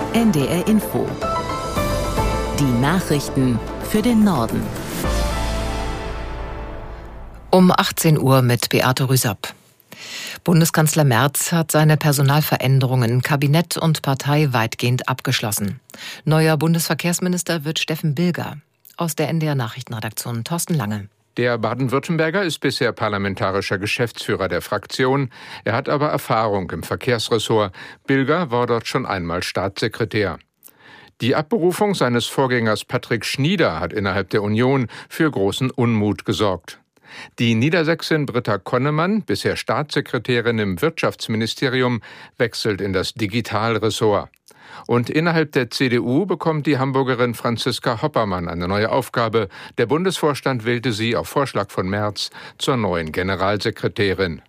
NDR Info. Die Nachrichten für den Norden. Um 18 Uhr mit Beate Rüsapp. Bundeskanzler Merz hat seine Personalveränderungen in Kabinett und Partei weitgehend abgeschlossen. Neuer Bundesverkehrsminister wird Steffen Bilger. Aus der NDR Nachrichtenredaktion Thorsten Lange. Der Baden-Württemberger ist bisher parlamentarischer Geschäftsführer der Fraktion. Er hat aber Erfahrung im Verkehrsressort. Bilger war dort schon einmal Staatssekretär. Die Abberufung seines Vorgängers Patrick Schnieder hat innerhalb der Union für großen Unmut gesorgt. Die Niedersächsin Britta Konnemann, bisher Staatssekretärin im Wirtschaftsministerium, wechselt in das Digitalressort. Und innerhalb der CDU bekommt die Hamburgerin Franziska Hoppermann eine neue Aufgabe. Der Bundesvorstand wählte sie auf Vorschlag von Merz zur neuen Generalsekretärin.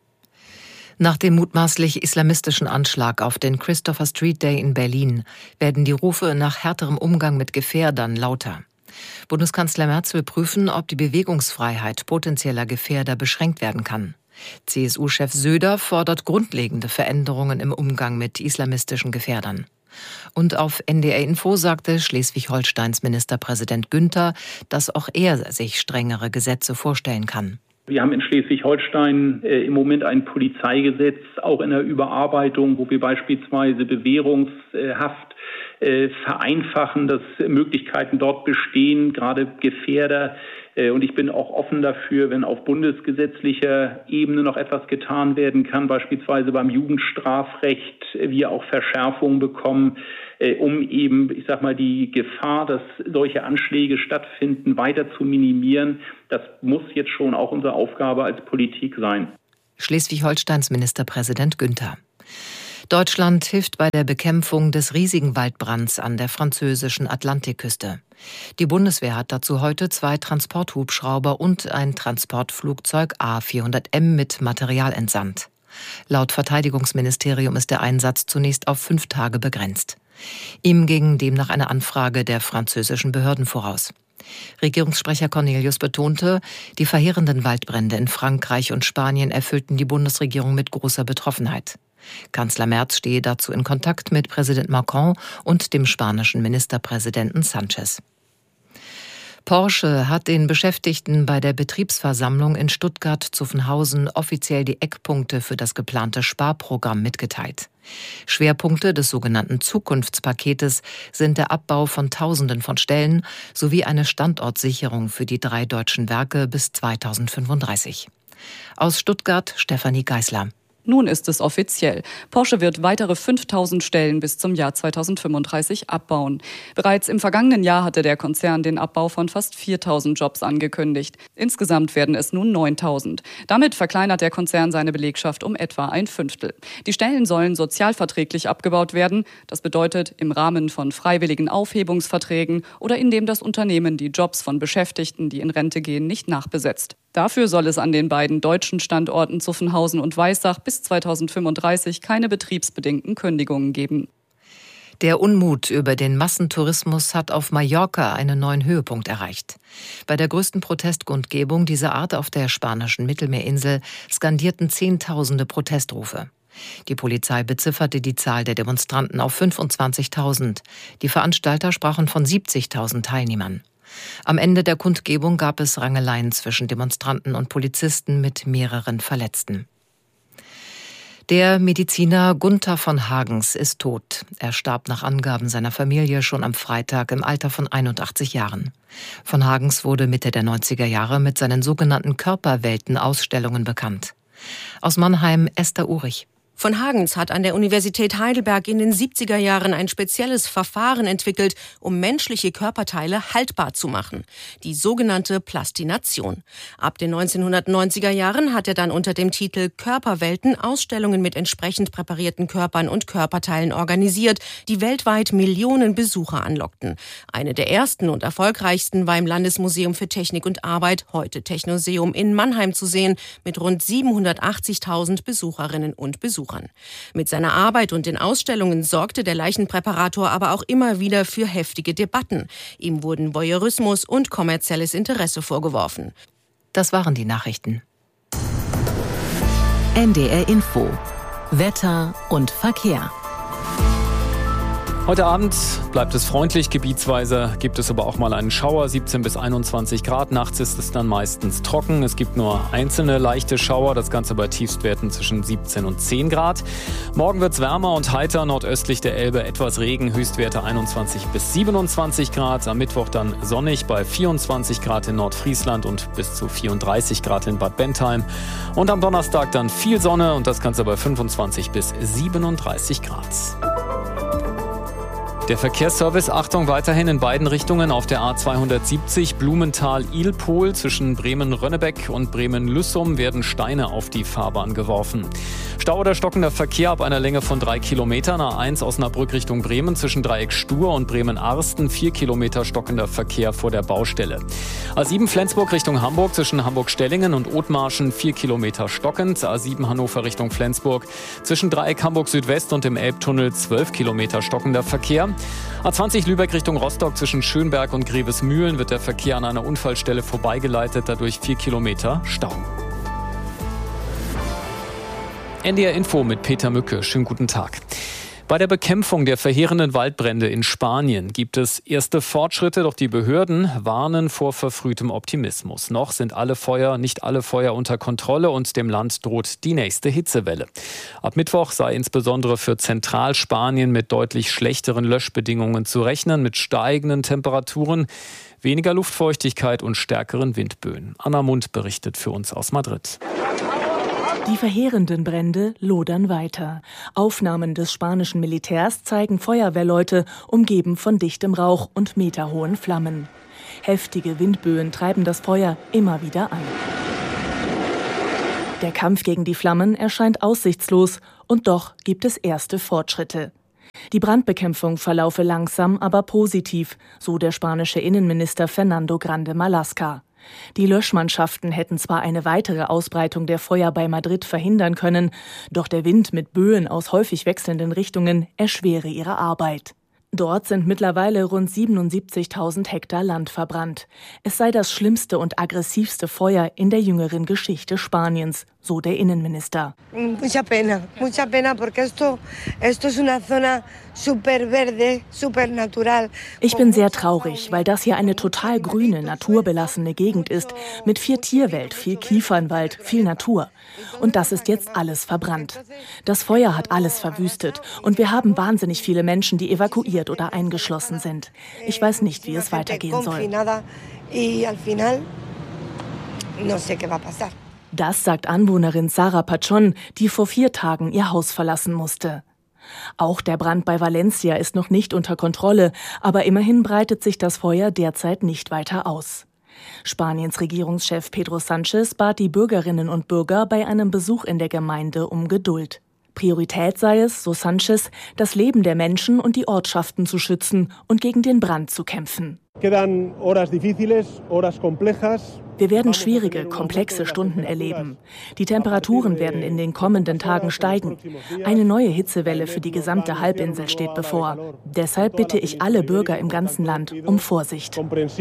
Nach dem mutmaßlich islamistischen Anschlag auf den Christopher Street Day in Berlin werden die Rufe nach härterem Umgang mit Gefährdern lauter. Bundeskanzler Merz will prüfen, ob die Bewegungsfreiheit potenzieller Gefährder beschränkt werden kann. CSU-Chef Söder fordert grundlegende Veränderungen im Umgang mit islamistischen Gefährdern. Und auf NDR Info sagte Schleswig-Holsteins Ministerpräsident Günther, dass auch er sich strengere Gesetze vorstellen kann. Wir haben in Schleswig-Holstein im Moment ein Polizeigesetz, auch in der Überarbeitung, wo wir beispielsweise Bewährungshaft vereinfachen, dass Möglichkeiten dort bestehen, gerade Gefährder. Und ich bin auch offen dafür, wenn auf bundesgesetzlicher Ebene noch etwas getan werden kann, beispielsweise beim Jugendstrafrecht, wir auch Verschärfungen bekommen, um eben, die Gefahr, dass solche Anschläge stattfinden, weiter zu minimieren. Das muss jetzt schon auch unsere Aufgabe als Politik sein. Schleswig-Holsteins Ministerpräsident Günther. Deutschland hilft bei der Bekämpfung des riesigen Waldbrands an der französischen Atlantikküste. Die Bundeswehr hat dazu heute 2 Transporthubschrauber und ein Transportflugzeug A400M mit Material entsandt. Laut Verteidigungsministerium ist der Einsatz zunächst auf 5 Tage begrenzt. Ihm ging demnach eine Anfrage der französischen Behörden voraus. Regierungssprecher Cornelius betonte, die verheerenden Waldbrände in Frankreich und Spanien erfüllten die Bundesregierung mit großer Betroffenheit. Kanzler Merz stehe dazu in Kontakt mit Präsident Macron und dem spanischen Ministerpräsidenten Sanchez. Porsche hat den Beschäftigten bei der Betriebsversammlung in Stuttgart-Zuffenhausen offiziell die Eckpunkte für das geplante Sparprogramm mitgeteilt. Schwerpunkte des sogenannten Zukunftspaketes sind der Abbau von Tausenden von Stellen sowie eine Standortsicherung für die 3 deutschen Werke bis 2035. Aus Stuttgart Stefanie Geisler. Nun ist es offiziell. Porsche wird weitere 5.000 Stellen bis zum Jahr 2035 abbauen. Bereits im vergangenen Jahr hatte der Konzern den Abbau von fast 4.000 Jobs angekündigt. Insgesamt werden es nun 9.000. Damit verkleinert der Konzern seine Belegschaft um etwa ein Fünftel. Die Stellen sollen sozialverträglich abgebaut werden. Das bedeutet im Rahmen von freiwilligen Aufhebungsverträgen oder indem das Unternehmen die Jobs von Beschäftigten, die in Rente gehen, nicht nachbesetzt. Dafür soll es an den beiden deutschen Standorten Zuffenhausen und Weissach bis 2035 keine betriebsbedingten Kündigungen geben. Der Unmut über den Massentourismus hat auf Mallorca einen neuen Höhepunkt erreicht. Bei der größten Protestkundgebung dieser Art auf der spanischen Mittelmeerinsel skandierten Zehntausende Protestrufe. Die Polizei bezifferte die Zahl der Demonstranten auf 25.000. Die Veranstalter sprachen von 70.000 Teilnehmern. Am Ende der Kundgebung gab es Rangeleien zwischen Demonstranten und Polizisten mit mehreren Verletzten. Der Mediziner Gunther von Hagens ist tot. Er starb nach Angaben seiner Familie schon am Freitag im Alter von 81 Jahren. Von Hagens wurde Mitte der 90er Jahre mit seinen sogenannten Körperwelten-Ausstellungen bekannt. Aus Mannheim Esther Urich. Von Hagens hat an der Universität Heidelberg in den 70er Jahren ein spezielles Verfahren entwickelt, um menschliche Körperteile haltbar zu machen. Die sogenannte Plastination. Ab den 1990er Jahren hat er dann unter dem Titel Körperwelten Ausstellungen mit entsprechend präparierten Körpern und Körperteilen organisiert, die weltweit Millionen Besucher anlockten. Eine der ersten und erfolgreichsten war im Landesmuseum für Technik und Arbeit, heute Technoseum in Mannheim zu sehen, mit rund 780.000 Besucherinnen und Besuchern. Mit seiner Arbeit und den Ausstellungen sorgte der Leichenpräparator aber auch immer wieder für heftige Debatten. Ihm wurden Voyeurismus und kommerzielles Interesse vorgeworfen. Das waren die Nachrichten. NDR Info. Wetter und Verkehr. Heute Abend bleibt es freundlich, gebietsweise gibt es aber auch mal einen Schauer, 17 bis 21 Grad. Nachts ist es dann meistens trocken. Es gibt nur einzelne leichte Schauer, das Ganze bei Tiefstwerten zwischen 17 und 10 Grad. Morgen wird es wärmer und heiter, nordöstlich der Elbe etwas Regen, Höchstwerte 21 bis 27 Grad. Am Mittwoch dann sonnig bei 24 Grad in Nordfriesland und bis zu 34 Grad in Bad Bentheim. Und am Donnerstag dann viel Sonne und das Ganze bei 25 bis 37 Grad. Der Verkehrsservice, Achtung, weiterhin in beiden Richtungen auf der A270 Blumenthal-Ilpol zwischen Bremen-Rönnebeck und Bremen-Lüssum werden Steine auf die Fahrbahn geworfen. Stau oder stockender Verkehr ab einer Länge von 3 Kilometern. A1 Osnabrück Richtung Bremen zwischen Dreieck Stur und Bremen-Arsten 4 Kilometer stockender Verkehr vor der Baustelle. A7 Flensburg Richtung Hamburg zwischen Hamburg-Stellingen und Othmarschen 4 Kilometer stockend. A7 Hannover Richtung Flensburg zwischen Dreieck Hamburg Südwest und dem Elbtunnel 12 Kilometer stockender Verkehr. A20 Lübeck Richtung Rostock zwischen Schönberg und Grevesmühlen wird der Verkehr an einer Unfallstelle vorbeigeleitet, dadurch 4 Kilometer Stau. NDR Info mit Peter Mücke. Schönen guten Tag. Bei der Bekämpfung der verheerenden Waldbrände in Spanien gibt es erste Fortschritte, doch die Behörden warnen vor verfrühtem Optimismus. Noch sind nicht alle Feuer unter Kontrolle und dem Land droht die nächste Hitzewelle. Ab Mittwoch sei insbesondere für Zentralspanien mit deutlich schlechteren Löschbedingungen zu rechnen, mit steigenden Temperaturen, weniger Luftfeuchtigkeit und stärkeren Windböen. Anna Mund berichtet für uns aus Madrid. Die verheerenden Brände lodern weiter. Aufnahmen des spanischen Militärs zeigen Feuerwehrleute, umgeben von dichtem Rauch und meterhohen Flammen. Heftige Windböen treiben das Feuer immer wieder an. Der Kampf gegen die Flammen erscheint aussichtslos und doch gibt es erste Fortschritte. Die Brandbekämpfung verlaufe langsam, aber positiv, so der spanische Innenminister Fernando Grande Marlaska. Die Löschmannschaften hätten zwar eine weitere Ausbreitung der Feuer bei Madrid verhindern können, doch der Wind mit Böen aus häufig wechselnden Richtungen erschwere ihre Arbeit. Dort sind mittlerweile rund 77.000 Hektar Land verbrannt. Es sei das schlimmste und aggressivste Feuer in der jüngeren Geschichte Spaniens, so der Innenminister. Mucha pena, porque esto es una zona super verde, super natural. Ich bin sehr traurig, weil das hier eine total grüne, naturbelassene Gegend ist, mit viel Tierwelt, viel Kiefernwald, viel Natur. Und das ist jetzt alles verbrannt. Das Feuer hat alles verwüstet und wir haben wahnsinnig viele Menschen, die evakuiert oder eingeschlossen sind. Ich weiß nicht, wie es weitergehen soll. Das sagt Anwohnerin Sara Pachon, die vor 4 Tagen ihr Haus verlassen musste. Auch der Brand bei Valencia ist noch nicht unter Kontrolle, aber immerhin breitet sich das Feuer derzeit nicht weiter aus. Spaniens Regierungschef Pedro Sánchez bat die Bürgerinnen und Bürger bei einem Besuch in der Gemeinde um Geduld. Priorität sei es, so Sánchez, das Leben der Menschen und die Ortschaften zu schützen und gegen den Brand zu kämpfen. Wir werden schwierige, komplexe Stunden erleben. Die Temperaturen werden in den kommenden Tagen steigen. Eine neue Hitzewelle für die gesamte Halbinsel steht bevor. Deshalb bitte ich alle Bürger im ganzen Land um Vorsicht.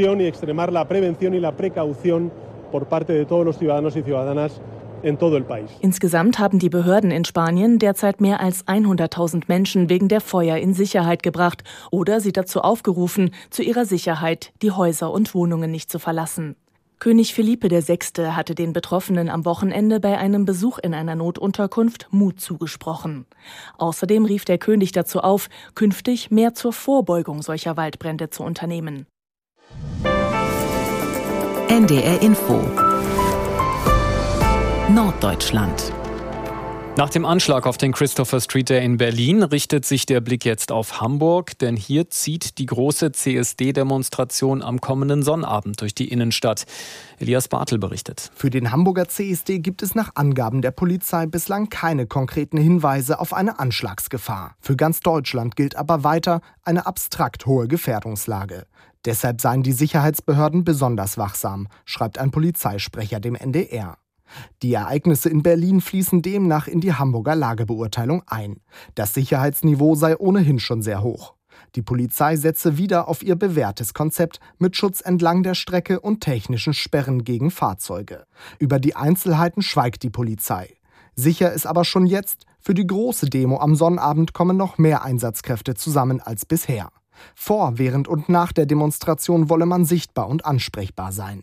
Insgesamt haben die Behörden in Spanien derzeit mehr als 100.000 Menschen wegen der Feuer in Sicherheit gebracht oder sie dazu aufgerufen, zu ihrer Sicherheit die Häuser und Wohnungen nicht zu verlassen. König Felipe VI. Hatte den Betroffenen am Wochenende bei einem Besuch in einer Notunterkunft Mut zugesprochen. Außerdem rief der König dazu auf, künftig mehr zur Vorbeugung solcher Waldbrände zu unternehmen. NDR Info Norddeutschland. Nach dem Anschlag auf den Christopher Street Day in Berlin richtet sich der Blick jetzt auf Hamburg, denn hier zieht die große CSD-Demonstration am kommenden Sonnabend durch die Innenstadt. Elias Bartel berichtet. Für den Hamburger CSD gibt es nach Angaben der Polizei bislang keine konkreten Hinweise auf eine Anschlagsgefahr. Für ganz Deutschland gilt aber weiter eine abstrakt hohe Gefährdungslage. Deshalb seien die Sicherheitsbehörden besonders wachsam, schreibt ein Polizeisprecher dem NDR. Die Ereignisse in Berlin fließen demnach in die Hamburger Lagebeurteilung ein. Das Sicherheitsniveau sei ohnehin schon sehr hoch. Die Polizei setze wieder auf ihr bewährtes Konzept mit Schutz entlang der Strecke und technischen Sperren gegen Fahrzeuge. Über die Einzelheiten schweigt die Polizei. Sicher ist aber schon jetzt, Für die große Demo am Sonnabend kommen noch mehr Einsatzkräfte zusammen als bisher. Vor, während und nach der Demonstration wolle man sichtbar und ansprechbar sein.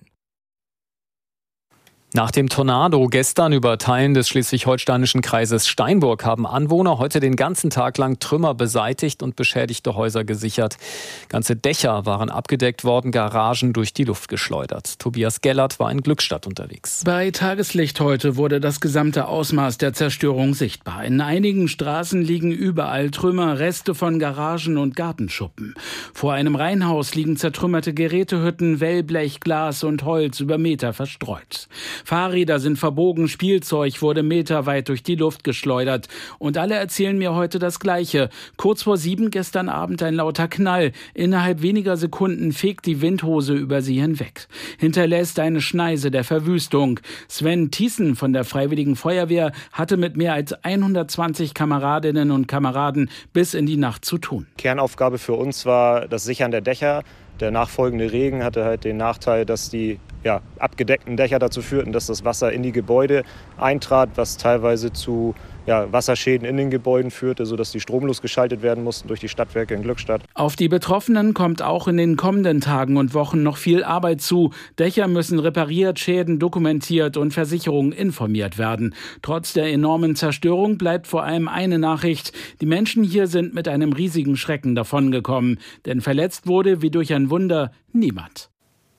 Nach dem Tornado gestern über Teilen des schleswig-holsteinischen Kreises Steinburg haben Anwohner heute den ganzen Tag lang Trümmer beseitigt und beschädigte Häuser gesichert. Ganze Dächer waren abgedeckt worden, Garagen durch die Luft geschleudert. Tobias Gellert war in Glückstadt unterwegs. Bei Tageslicht heute wurde das gesamte Ausmaß der Zerstörung sichtbar. In einigen Straßen liegen überall Trümmer, Reste von Garagen und Gartenschuppen. Vor einem Reihenhaus liegen zertrümmerte Gerätehütten, Wellblech, Glas und Holz über Meter verstreut. Fahrräder sind verbogen, Spielzeug wurde meterweit durch die Luft geschleudert. Und alle erzählen mir heute das Gleiche. Kurz vor 7 gestern Abend ein lauter Knall. Innerhalb weniger Sekunden fegt die Windhose über sie hinweg. Hinterlässt eine Schneise der Verwüstung. Sven Thiessen von der Freiwilligen Feuerwehr hatte mit mehr als 120 Kameradinnen und Kameraden bis in die Nacht zu tun. Kernaufgabe für uns war das Sichern der Dächer. Der nachfolgende Regen hatte halt den Nachteil, dass die abgedeckten Dächer dazu führten, dass das Wasser in die Gebäude eintrat, was teilweise zu Wasserschäden in den Gebäuden führte, sodass die stromlos geschaltet werden mussten durch die Stadtwerke in Glückstadt. Auf die Betroffenen kommt auch in den kommenden Tagen und Wochen noch viel Arbeit zu. Dächer müssen repariert, Schäden dokumentiert und Versicherungen informiert werden. Trotz der enormen Zerstörung bleibt vor allem eine Nachricht. Die Menschen hier sind mit einem riesigen Schrecken davongekommen. Denn verletzt wurde, wie durch ein Wunder, niemand.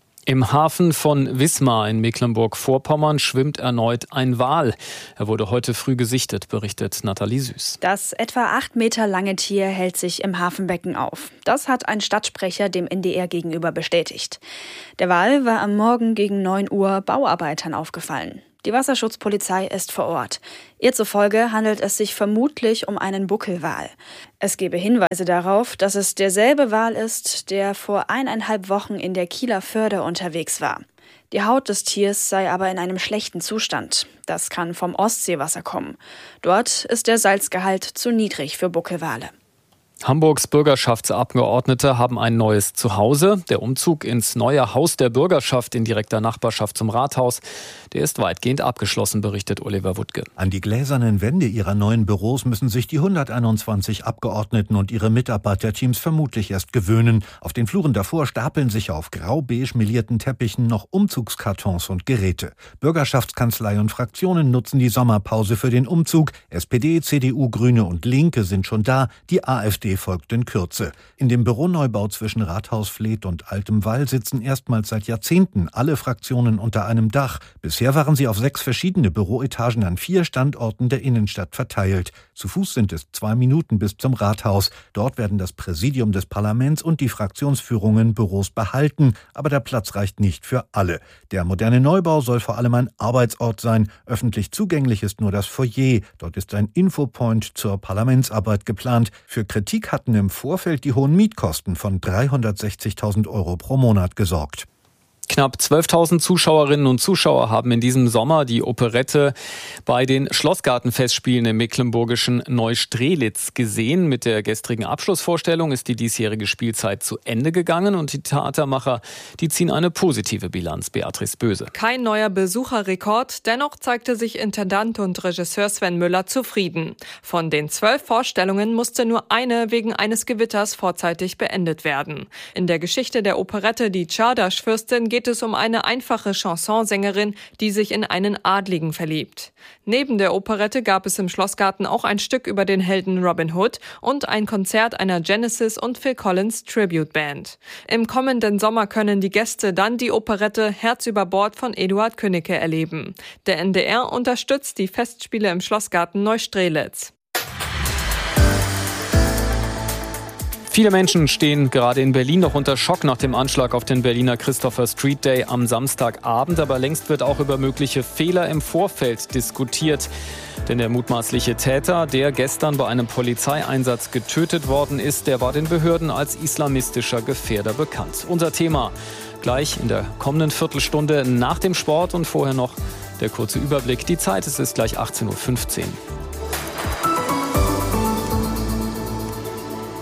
Im Hafen von Wismar in Mecklenburg-Vorpommern schwimmt erneut ein Wal. Er wurde heute früh gesichtet, berichtet Nathalie Süß. Das etwa 8 Meter lange Tier hält sich im Hafenbecken auf. Das hat ein Stadtsprecher dem NDR gegenüber bestätigt. Der Wal war am Morgen gegen 9 Uhr Bauarbeitern aufgefallen. Die Wasserschutzpolizei ist vor Ort. Ihr zufolge handelt es sich vermutlich um einen Buckelwal. Es gebe Hinweise darauf, dass es derselbe Wal ist, der vor 1,5 Wochen in der Kieler Förde unterwegs war. Die Haut des Tiers sei aber in einem schlechten Zustand. Das kann vom Ostseewasser kommen. Dort ist der Salzgehalt zu niedrig für Buckelwale. Hamburgs Bürgerschaftsabgeordnete haben ein neues Zuhause. Der Umzug ins neue Haus der Bürgerschaft in direkter Nachbarschaft zum Rathaus, der ist weitgehend abgeschlossen, berichtet Oliver Wuttke. An die gläsernen Wände ihrer neuen Büros müssen sich die 121 Abgeordneten und ihre Mitarbeiterteams vermutlich erst gewöhnen. Auf den Fluren davor stapeln sich auf grau-beige melierten Teppichen noch Umzugskartons und Geräte. Bürgerschaftskanzlei und Fraktionen nutzen die Sommerpause für den Umzug. SPD, CDU, Grüne und Linke sind schon da. Die AfD folgt in Kürze. In dem Büroneubau zwischen Rathaus Fleet und Altem Wall sitzen erstmals seit Jahrzehnten alle Fraktionen unter einem Dach. Bisher waren sie auf 6 verschiedene Büroetagen an 4 Standorten der Innenstadt verteilt. Zu Fuß sind es 2 Minuten bis zum Rathaus. Dort werden das Präsidium des Parlaments und die Fraktionsführungen Büros behalten. Aber der Platz reicht nicht für alle. Der moderne Neubau soll vor allem ein Arbeitsort sein. Öffentlich zugänglich ist nur das Foyer. Dort ist ein Infopoint zur Parlamentsarbeit geplant. Für Kritik hatten im Vorfeld die hohen Mietkosten von 360.000 € pro Monat gesorgt. Knapp 12.000 Zuschauerinnen und Zuschauer haben in diesem Sommer die Operette bei den Schlossgartenfestspielen im mecklenburgischen Neustrelitz gesehen. Mit der gestrigen Abschlussvorstellung ist die diesjährige Spielzeit zu Ende gegangen und die Theatermacher, die ziehen eine positive Bilanz. Beatrice Böse. Kein neuer Besucherrekord, dennoch zeigte sich Intendant und Regisseur Sven Müller zufrieden. Von den 12 Vorstellungen musste nur eine wegen eines Gewitters vorzeitig beendet werden. In der Geschichte der Operette Die Czardasch-Fürstin geht es um eine einfache Chansonsängerin, die sich in einen Adligen verliebt. Neben der Operette gab es im Schlossgarten auch ein Stück über den Helden Robin Hood und ein Konzert einer Genesis und Phil Collins Tribute Band. Im kommenden Sommer können die Gäste dann die Operette Herz über Bord von Eduard Künneke erleben. Der NDR unterstützt die Festspiele im Schlossgarten Neustrelitz. Viele Menschen stehen gerade in Berlin noch unter Schock nach dem Anschlag auf den Berliner Christopher Street Day am Samstagabend. Aber längst wird auch über mögliche Fehler im Vorfeld diskutiert. Denn der mutmaßliche Täter, der gestern bei einem Polizeieinsatz getötet worden ist, der war den Behörden als islamistischer Gefährder bekannt. Unser Thema gleich in der kommenden Viertelstunde nach dem Sport und vorher noch der kurze Überblick. Die Zeit, es ist gleich 18.15 Uhr.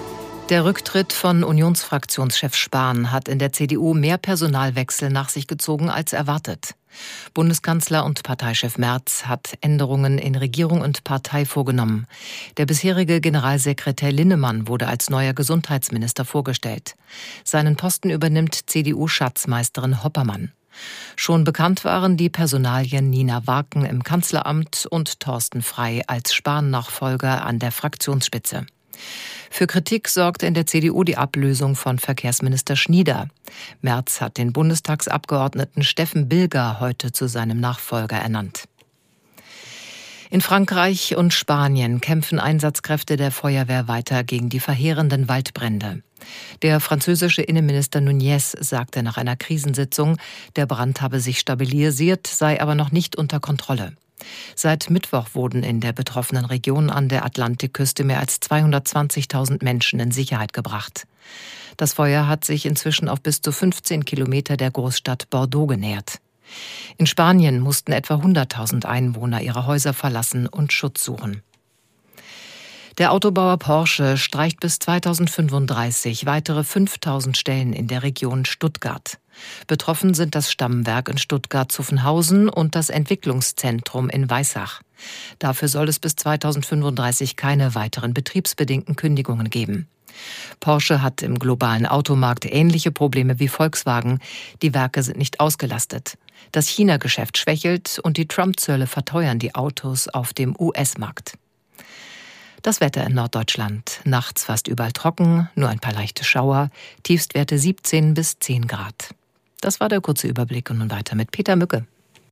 Der Rücktritt von Unionsfraktionschef Spahn hat in der CDU mehr Personalwechsel nach sich gezogen als erwartet. Bundeskanzler und Parteichef Merz hat Änderungen in Regierung und Partei vorgenommen. Der bisherige Generalsekretär Linnemann wurde als neuer Gesundheitsminister vorgestellt. Seinen Posten übernimmt CDU-Schatzmeisterin Hoppermann. Schon bekannt waren die Personalien Nina Warken im Kanzleramt und Thorsten Frey als Spahn-Nachfolger an der Fraktionsspitze. Für Kritik sorgte in der CDU die Ablösung von Verkehrsminister Schnieder. Merz hat den Bundestagsabgeordneten Steffen Bilger heute zu seinem Nachfolger ernannt. In Frankreich und Spanien kämpfen Einsatzkräfte der Feuerwehr weiter gegen die verheerenden Waldbrände. Der französische Innenminister Núñez sagte nach einer Krisensitzung, der Brand habe sich stabilisiert, sei aber noch nicht unter Kontrolle. Seit Mittwoch wurden in der betroffenen Region an der Atlantikküste mehr als 220.000 Menschen in Sicherheit gebracht. Das Feuer hat sich inzwischen auf bis zu 15 Kilometer der Großstadt Bordeaux genähert. In Spanien mussten etwa 100.000 Einwohner ihre Häuser verlassen und Schutz suchen. Der Autobauer Porsche streicht bis 2035 weitere 5.000 Stellen in der Region Stuttgart. Betroffen sind das Stammwerk in Stuttgart-Zuffenhausen und das Entwicklungszentrum in Weissach. Dafür soll es bis 2035 keine weiteren betriebsbedingten Kündigungen geben. Porsche hat im globalen Automarkt ähnliche Probleme wie Volkswagen. Die Werke sind nicht ausgelastet. Das China-Geschäft schwächelt und die Trump-Zölle verteuern die Autos auf dem US-Markt. Das Wetter in Norddeutschland. Nachts fast überall trocken, nur ein paar leichte Schauer, Tiefstwerte 17 bis 10 Grad. Das war der kurze Überblick und nun weiter mit Peter Mücke.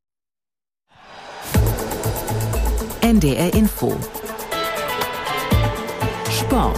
NDR Info. Sport.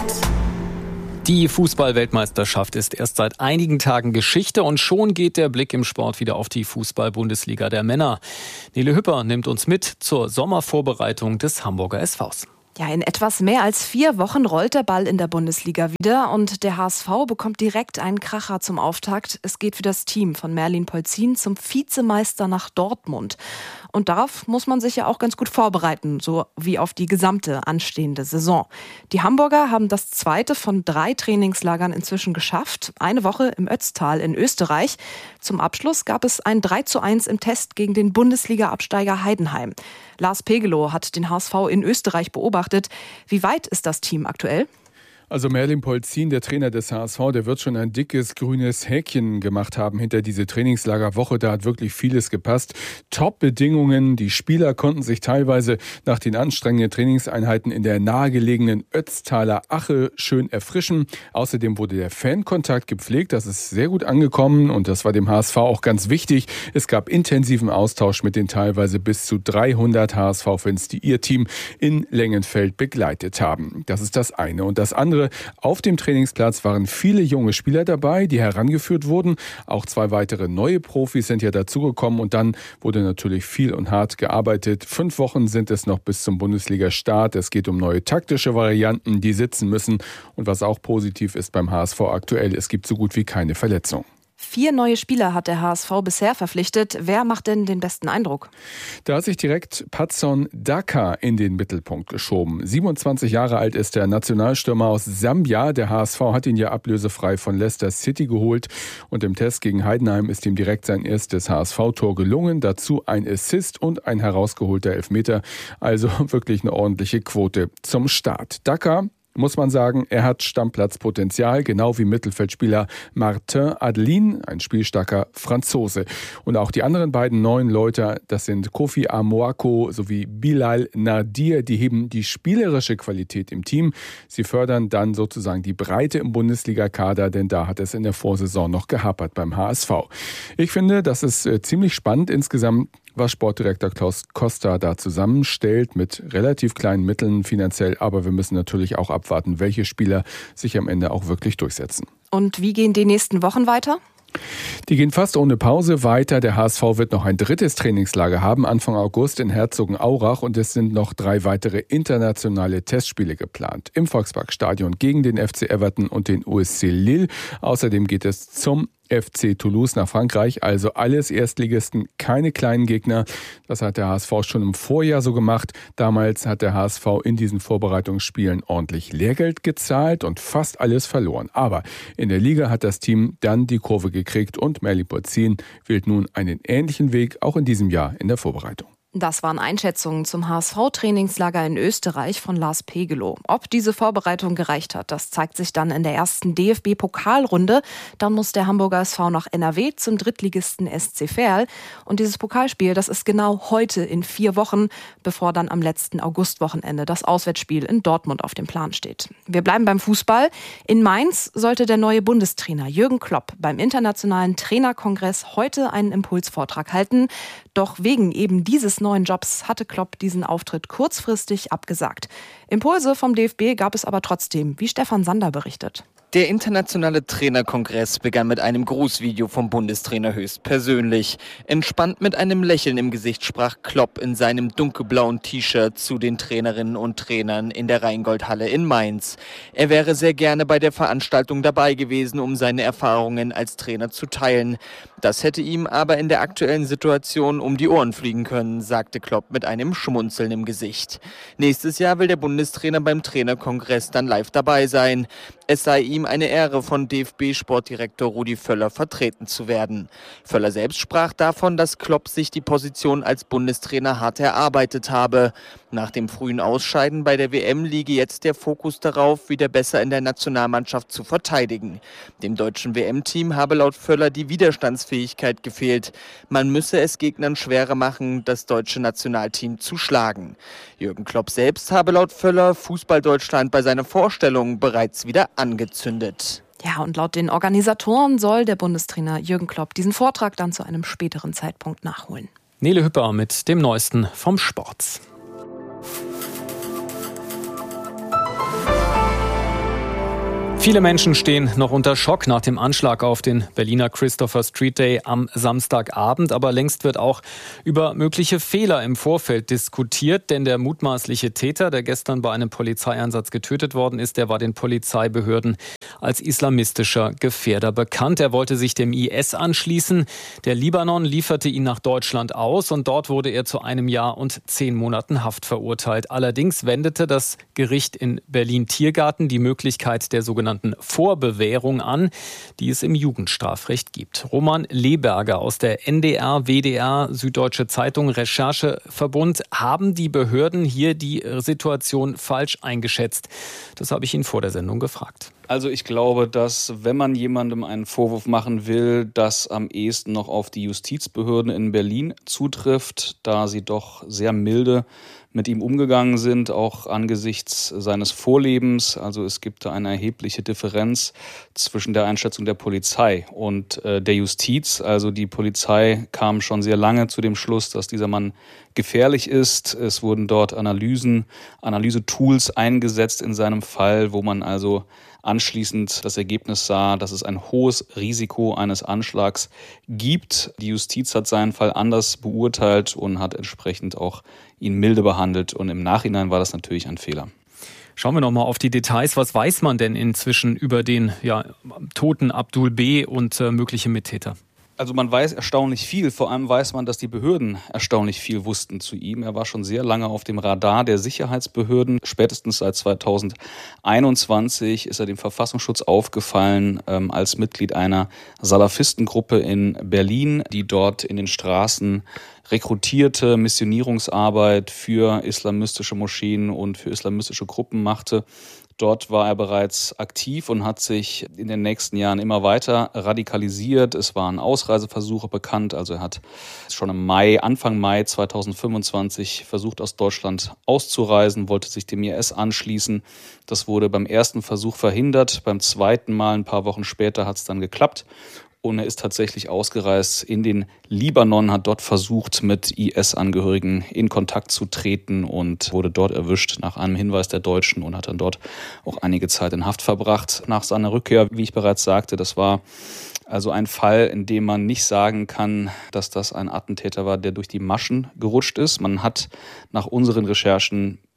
Die Fußball-Weltmeisterschaft ist erst seit einigen Tagen Geschichte und schon geht der Blick im Sport wieder auf die Fußball-Bundesliga der Männer. Nele Hüpper nimmt uns mit zur Sommervorbereitung des Hamburger SVs. Ja, in etwas mehr als 4 Wochen rollt der Ball in der Bundesliga wieder und der HSV bekommt direkt einen Kracher zum Auftakt. Es geht für das Team von Merlin Polzin zum Vizemeister nach Dortmund. Und darauf muss man sich ja auch ganz gut vorbereiten, so wie auf die gesamte anstehende Saison. Die Hamburger haben das 2. von 3 Trainingslagern inzwischen geschafft. Eine Woche im Ötztal in Österreich. Zum Abschluss gab es ein 3:1 im Test gegen den Bundesliga-Absteiger Heidenheim. Lars Pegelow hat den HSV in Österreich beobachtet. Wie weit ist das Team aktuell? Also Merlin Polzin, der Trainer des HSV, der wird schon ein dickes grünes Häkchen gemacht haben hinter diese Trainingslagerwoche. Da hat wirklich vieles gepasst. Top-Bedingungen. Die Spieler konnten sich teilweise nach den anstrengenden Trainingseinheiten in der nahegelegenen Ötztaler Ache schön erfrischen. Außerdem wurde der Fankontakt gepflegt. Das ist sehr gut angekommen und das war dem HSV auch ganz wichtig. Es gab intensiven Austausch mit den teilweise bis zu 300 HSV-Fans, die ihr Team in Lengenfeld begleitet haben. Das ist das eine. Und das andere: auf dem Trainingsplatz waren viele junge Spieler dabei, die herangeführt wurden. Auch 2 weitere neue Profis sind ja dazugekommen und dann wurde natürlich viel und hart gearbeitet. 5 Wochen sind es noch bis zum Bundesliga-Start. Es geht um neue taktische Varianten, die sitzen müssen. Und was auch positiv ist beim HSV aktuell, es gibt so gut wie keine Verletzung. 4 neue Spieler hat der HSV bisher verpflichtet. Wer macht denn den besten Eindruck? Da hat sich direkt Patson Daka in den Mittelpunkt geschoben. 27 Jahre alt ist der Nationalstürmer aus Sambia. Der HSV hat ihn ja ablösefrei von Leicester City geholt. Und im Test gegen Heidenheim ist ihm direkt sein erstes HSV-Tor gelungen. Dazu ein Assist und ein herausgeholter Elfmeter. Also wirklich eine ordentliche Quote zum Start. Daka, muss man sagen, er hat Stammplatzpotenzial, genau wie Mittelfeldspieler Martin Adelin, ein spielstarker Franzose. Und auch die anderen beiden neuen Leute, das sind Kofi Amoako sowie Bilal Nadir, die heben die spielerische Qualität im Team. Sie fördern dann sozusagen die Breite im Bundesliga-Kader, denn da hat es in der Vorsaison noch gehapert beim HSV. Ich finde, das ist ziemlich spannend insgesamt, was Sportdirektor Klaus Costa da zusammenstellt mit relativ kleinen Mitteln finanziell. Aber wir müssen natürlich auch abwarten, welche Spieler sich am Ende auch wirklich durchsetzen. Und wie gehen die nächsten Wochen weiter? Die gehen fast ohne Pause weiter. Der HSV wird noch ein 3. Trainingslager haben, Anfang August in Herzogenaurach. Und es sind noch 3 weitere internationale Testspiele geplant. Im Volksparkstadion gegen den FC Everton und den USC Lille. Außerdem geht es zum FC Toulouse nach Frankreich, also alles Erstligisten, keine kleinen Gegner. Das hat der HSV schon im Vorjahr so gemacht. Damals hat der HSV in diesen Vorbereitungsspielen ordentlich Lehrgeld gezahlt und fast alles verloren. Aber in der Liga hat das Team dann die Kurve gekriegt und Merlin Polzin wählt nun einen ähnlichen Weg, auch in diesem Jahr in der Vorbereitung. Das waren Einschätzungen zum HSV-Trainingslager in Österreich von Lars Pegelow. Ob diese Vorbereitung gereicht hat, das zeigt sich dann in der ersten DFB-Pokalrunde. Dann muss der Hamburger SV nach NRW zum Drittligisten SC Verl. Und dieses Pokalspiel, das ist genau heute in 4 Wochen, bevor dann am letzten Augustwochenende das Auswärtsspiel in Dortmund auf dem Plan steht. Wir bleiben beim Fußball. In Mainz sollte der neue Bundestrainer Jürgen Klopp beim Internationalen Trainerkongress heute einen Impulsvortrag halten. Doch wegen eben dieses neuen Jobs hatte Klopp diesen Auftritt kurzfristig abgesagt. Impulse vom DFB gab es aber trotzdem, wie Stefan Sander berichtet. Der internationale Trainerkongress begann mit einem Grußvideo vom Bundestrainer höchstpersönlich. Entspannt mit einem Lächeln im Gesicht sprach Klopp in seinem dunkelblauen T-Shirt zu den Trainerinnen und Trainern in der Rheingoldhalle in Mainz. Er wäre sehr gerne bei der Veranstaltung dabei gewesen, um seine Erfahrungen als Trainer zu teilen. Das hätte ihm aber in der aktuellen Situation um die Ohren fliegen können, sagte Klopp mit einem Schmunzeln im Gesicht. Nächstes Jahr will der Bundestrainer beim Trainerkongress dann live dabei sein. Es sei ihm eine Ehre, von DFB-Sportdirektor Rudi Völler vertreten zu werden. Völler selbst sprach davon, dass Klopp sich die Position als Bundestrainer hart erarbeitet habe. Nach dem frühen Ausscheiden bei der WM liege jetzt der Fokus darauf, wieder besser in der Nationalmannschaft zu verteidigen. Dem deutschen WM-Team habe laut Völler die Widerstandsfähigkeit gefehlt. Man müsse es Gegnern schwerer machen, das deutsche Nationalteam zu schlagen. Jürgen Klopp selbst habe laut Völler Fußball Deutschland bei seiner Vorstellung bereits wieder angezündet. Ja, und laut den Organisatoren soll der Bundestrainer Jürgen Klopp diesen Vortrag dann zu einem späteren Zeitpunkt nachholen. Nele Hüpper mit dem Neuesten vom Sport. Viele Menschen stehen noch unter Schock nach dem Anschlag auf den Berliner Christopher Street Day am Samstagabend. Aber längst wird auch über mögliche Fehler im Vorfeld diskutiert. Denn der mutmaßliche Täter, der gestern bei einem Polizeieinsatz getötet worden ist, der war den Polizeibehörden als islamistischer Gefährder bekannt. Er wollte sich dem IS anschließen. Der Libanon lieferte ihn nach Deutschland aus und dort wurde er zu 1 Jahr und 10 Monaten Haft verurteilt. Allerdings wendete das Gericht in Berlin-Tiergarten die Möglichkeit der sogenannten Vorbewährung an, die es im Jugendstrafrecht gibt. Roman Leberger aus der NDR, WDR, Süddeutsche Zeitung, Rechercheverbund. Haben die Behörden hier die Situation falsch eingeschätzt? Das habe ich ihn vor der Sendung gefragt. Also ich glaube, dass wenn man jemandem einen Vorwurf machen will, das am ehesten noch auf die Justizbehörden in Berlin zutrifft, da sie doch sehr milde mit ihm umgegangen sind, auch angesichts seines Vorlebens. Also es gibt da eine erhebliche Differenz zwischen der Einschätzung der Polizei und der Justiz. Also die Polizei kam schon sehr lange zu dem Schluss, dass dieser Mann gefährlich ist. Es wurden dort Analysetools eingesetzt in seinem Fall, wo man also anschließend das Ergebnis sah, dass es ein hohes Risiko eines Anschlags gibt. Die Justiz hat seinen Fall anders beurteilt und hat entsprechend auch ihn milde behandelt. Und im Nachhinein war das natürlich ein Fehler. Schauen wir noch mal auf die Details. Was weiß man denn inzwischen über den toten Abdul B. und mögliche Mittäter? Also man weiß erstaunlich viel. Vor allem weiß man, dass die Behörden erstaunlich viel wussten zu ihm. Er war schon sehr lange auf dem Radar der Sicherheitsbehörden. Spätestens seit 2021 ist er dem Verfassungsschutz aufgefallen als Mitglied einer Salafistengruppe in Berlin, die dort in den Straßen rekrutierte Missionierungsarbeit für islamistische Moscheen und für islamistische Gruppen machte. Dort war er bereits aktiv und hat sich in den nächsten Jahren immer weiter radikalisiert. Es waren Ausreiseversuche bekannt. Also er hat schon Anfang Mai 2025 versucht, aus Deutschland auszureisen, wollte sich dem IS anschließen. Das wurde beim ersten Versuch verhindert. Beim zweiten Mal, ein paar Wochen später, hat es dann geklappt. Und er ist tatsächlich ausgereist in den Libanon, hat dort versucht, mit IS-Angehörigen in Kontakt zu treten und wurde dort erwischt nach einem Hinweis der Deutschen und hat dann dort auch einige Zeit in Haft verbracht. Nach seiner Rückkehr, wie ich bereits sagte, das war also ein Fall, in dem man nicht sagen kann, dass das ein Attentäter war, der durch die Maschen gerutscht ist. Man hat nach unseren Recherchen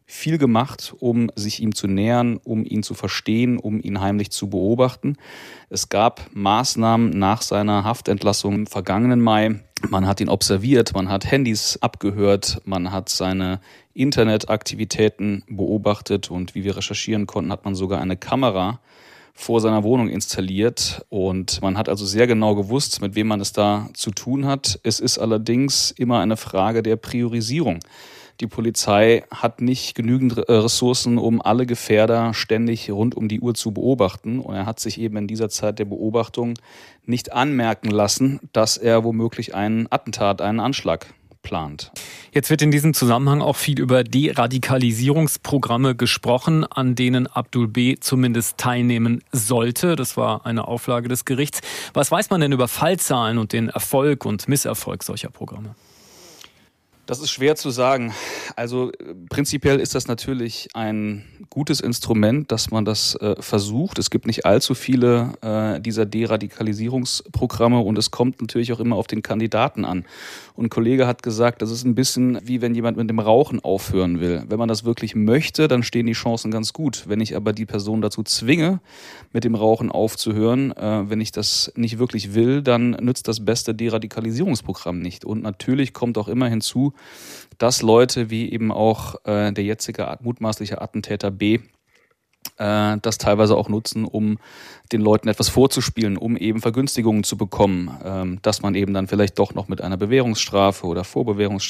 viel gemacht, um sich ihm zu nähern, um ihn zu verstehen, um ihn heimlich zu beobachten. Es gab Maßnahmen nach seiner Haftentlassung im vergangenen Mai. Man hat ihn observiert, man hat Handys abgehört, man hat seine Internetaktivitäten beobachtet und wie wir recherchieren konnten, hat man sogar eine Kamera vor seiner Wohnung installiert und man hat also sehr genau gewusst, mit wem man es da zu tun hat. Es ist allerdings immer eine Frage der Priorisierung. Die Polizei hat nicht genügend Ressourcen, um alle Gefährder ständig rund um die Uhr zu beobachten. Und er hat sich eben in dieser Zeit der Beobachtung nicht anmerken lassen, dass er womöglich einen Attentat, einen Anschlag plant. Jetzt wird in diesem Zusammenhang auch viel über Deradikalisierungsprogramme gesprochen, an denen Abdul B. zumindest teilnehmen sollte. Das war eine Auflage des Gerichts. Was weiß man denn über Fallzahlen und den Erfolg und Misserfolg solcher Programme? Das ist schwer zu sagen. Also prinzipiell ist das natürlich ein gutes Instrument, dass man das versucht. Es gibt nicht allzu viele dieser Deradikalisierungsprogramme und es kommt natürlich auch immer auf den Kandidaten an. Und ein Kollege hat gesagt, das ist ein bisschen wie wenn jemand mit dem Rauchen aufhören will. Wenn man das wirklich möchte, dann stehen die Chancen ganz gut. Wenn ich aber die Person dazu zwinge, mit dem Rauchen aufzuhören, wenn ich das nicht wirklich will, dann nützt das beste Deradikalisierungsprogramm nicht. Und natürlich kommt auch immer hinzu, dass Leute wie eben auch der jetzige mutmaßliche Attentäter B das teilweise auch nutzen, um den Leuten etwas vorzuspielen, um eben Vergünstigungen zu bekommen, dass man eben dann vielleicht doch noch mit einer Bewährungsstrafe oder Vorbewährung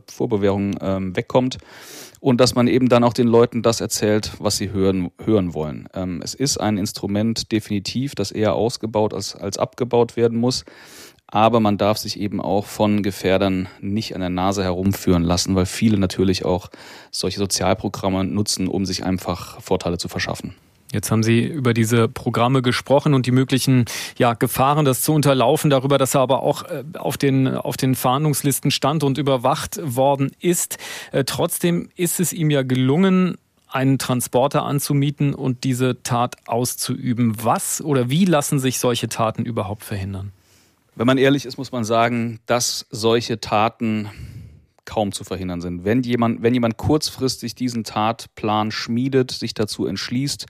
wegkommt und dass man eben dann auch den Leuten das erzählt, was sie hören wollen. Es ist ein Instrument definitiv, das eher ausgebaut als abgebaut werden muss. Aber man darf sich eben auch von Gefährdern nicht an der Nase herumführen lassen, weil viele natürlich auch solche Sozialprogramme nutzen, um sich einfach Vorteile zu verschaffen. Jetzt haben Sie über diese Programme gesprochen und die möglichen Gefahren, das zu unterlaufen, darüber, dass er aber auch auf den Fahndungslisten stand und überwacht worden ist. Trotzdem ist es ihm ja gelungen, einen Transporter anzumieten und diese Tat auszuüben. Was oder wie lassen sich solche Taten überhaupt verhindern? Wenn man ehrlich ist, muss man sagen, dass solche Taten kaum zu verhindern sind. Wenn jemand kurzfristig diesen Tatplan schmiedet, sich dazu entschließt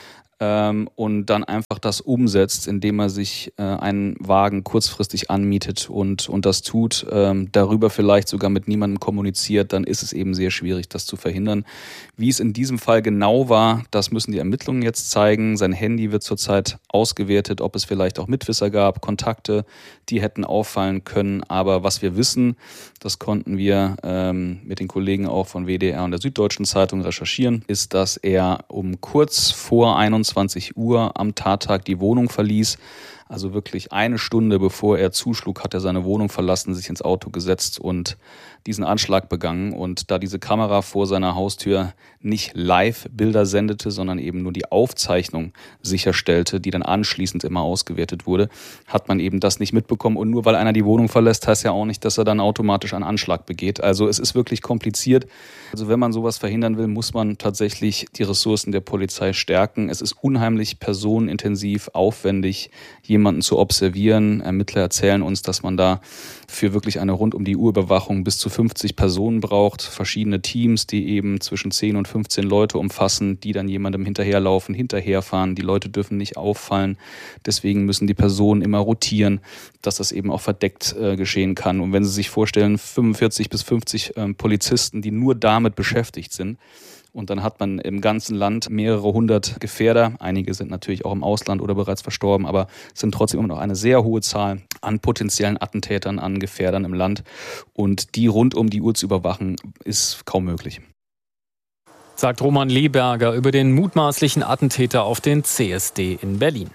und dann einfach das umsetzt, indem er sich einen Wagen kurzfristig anmietet und das tut, darüber vielleicht sogar mit niemandem kommuniziert, dann ist es eben sehr schwierig, das zu verhindern. Wie es in diesem Fall genau war, das müssen die Ermittlungen jetzt zeigen. Sein Handy wird zurzeit ausgewertet, ob es vielleicht auch Mitwisser gab, Kontakte, die hätten auffallen können. Aber was wir wissen, das konnten wir mit den Kollegen auch von WDR und der Süddeutschen Zeitung recherchieren, ist, dass er um kurz vor 21 Uhr am Tattag die Wohnung verließ. Also wirklich eine Stunde bevor er zuschlug, hat er seine Wohnung verlassen, sich ins Auto gesetzt und diesen Anschlag begangen. Und da diese Kamera vor seiner Haustür nicht Live-Bilder sendete, sondern eben nur die Aufzeichnung sicherstellte, die dann anschließend immer ausgewertet wurde, hat man eben das nicht mitbekommen. Und nur weil einer die Wohnung verlässt, heißt ja auch nicht, dass er dann automatisch einen Anschlag begeht. Also es ist wirklich kompliziert. Also wenn man sowas verhindern will, muss man tatsächlich die Ressourcen der Polizei stärken. Es ist unheimlich personenintensiv, aufwendig, jemanden zu observieren. Ermittler erzählen uns, dass man da für wirklich eine Rund-um-die-Uhr-Überwachung bis zu 50 Personen braucht. Verschiedene Teams, die eben zwischen 10 und 15 Leute umfassen, die dann jemandem hinterherlaufen, hinterherfahren. Die Leute dürfen nicht auffallen. Deswegen müssen die Personen immer rotieren, dass das eben auch verdeckt geschehen kann. Und wenn Sie sich vorstellen, 45 bis 50 Polizisten, die nur damit beschäftigt sind, und dann hat man im ganzen Land mehrere hundert Gefährder. Einige sind natürlich auch im Ausland oder bereits verstorben, aber es sind trotzdem immer noch eine sehr hohe Zahl an potenziellen Attentätern, an Gefährdern im Land. Und die rund um die Uhr zu überwachen, ist kaum möglich. Sagt Roman Leberger über den mutmaßlichen Attentäter auf den CSD in Berlin.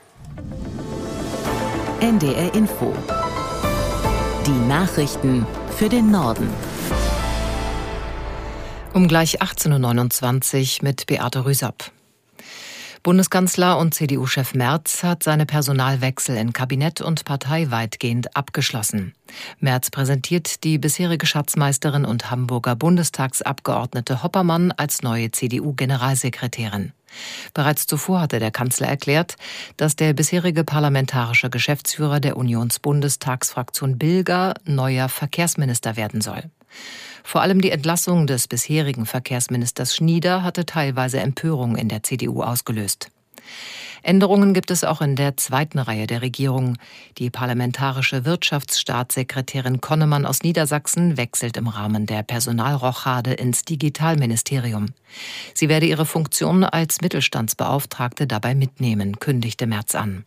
NDR Info. Die Nachrichten für den Norden. Um gleich 18.29 Uhr mit Beate Rüsapp. Bundeskanzler und CDU-Chef Merz hat seine Personalwechsel in Kabinett und Partei weitgehend abgeschlossen. Merz präsentiert die bisherige Schatzmeisterin und Hamburger Bundestagsabgeordnete Hoppermann als neue CDU-Generalsekretärin. Bereits zuvor hatte der Kanzler erklärt, dass der bisherige parlamentarische Geschäftsführer der Unionsbundestagsfraktion Bilger neuer Verkehrsminister werden soll. Vor allem die Entlassung des bisherigen Verkehrsministers Schnieder hatte teilweise Empörung in der CDU ausgelöst. Änderungen gibt es auch in der zweiten Reihe der Regierung. Die parlamentarische Wirtschaftsstaatssekretärin Konnemann aus Niedersachsen wechselt im Rahmen der Personalrochade ins Digitalministerium. Sie werde ihre Funktion als Mittelstandsbeauftragte dabei mitnehmen, kündigte Merz an.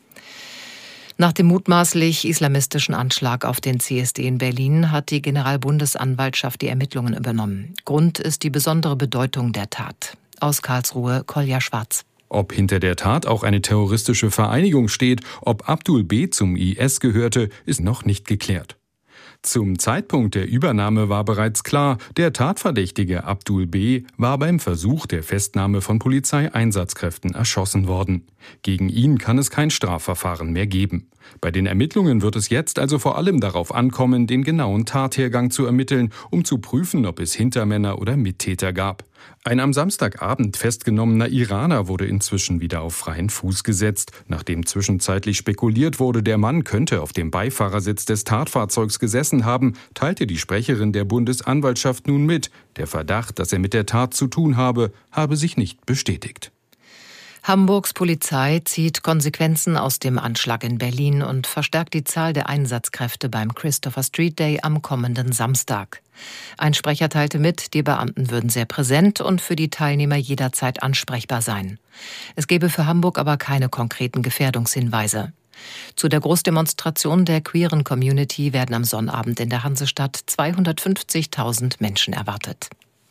Nach dem mutmaßlich islamistischen Anschlag auf den CSD in Berlin hat die Generalbundesanwaltschaft die Ermittlungen übernommen. Grund ist die besondere Bedeutung der Tat. Aus Karlsruhe, Kolja Schwarz. Ob hinter der Tat auch eine terroristische Vereinigung steht, ob Abdul B. zum IS gehörte, ist noch nicht geklärt. Zum Zeitpunkt der Übernahme war bereits klar, der Tatverdächtige Abdul B. war beim Versuch der Festnahme von Polizeieinsatzkräften erschossen worden. Gegen ihn kann es kein Strafverfahren mehr geben. Bei den Ermittlungen wird es jetzt also vor allem darauf ankommen, den genauen Tathergang zu ermitteln, um zu prüfen, ob es Hintermänner oder Mittäter gab. Ein am Samstagabend festgenommener Iraner wurde inzwischen wieder auf freien Fuß gesetzt. Nachdem zwischenzeitlich spekuliert wurde, der Mann könnte auf dem Beifahrersitz des Tatfahrzeugs gesessen haben, teilte die Sprecherin der Bundesanwaltschaft nun mit, der Verdacht, dass er mit der Tat zu tun habe sich nicht bestätigt. Hamburgs Polizei zieht Konsequenzen aus dem Anschlag in Berlin und verstärkt die Zahl der Einsatzkräfte beim Christopher Street Day am kommenden Samstag. Ein Sprecher teilte mit, die Beamten würden sehr präsent und für die Teilnehmer jederzeit ansprechbar sein. Es gebe für Hamburg aber keine konkreten Gefährdungshinweise. Zu der Großdemonstration der queeren Community werden am Sonnabend in der Hansestadt 250.000 Menschen erwartet.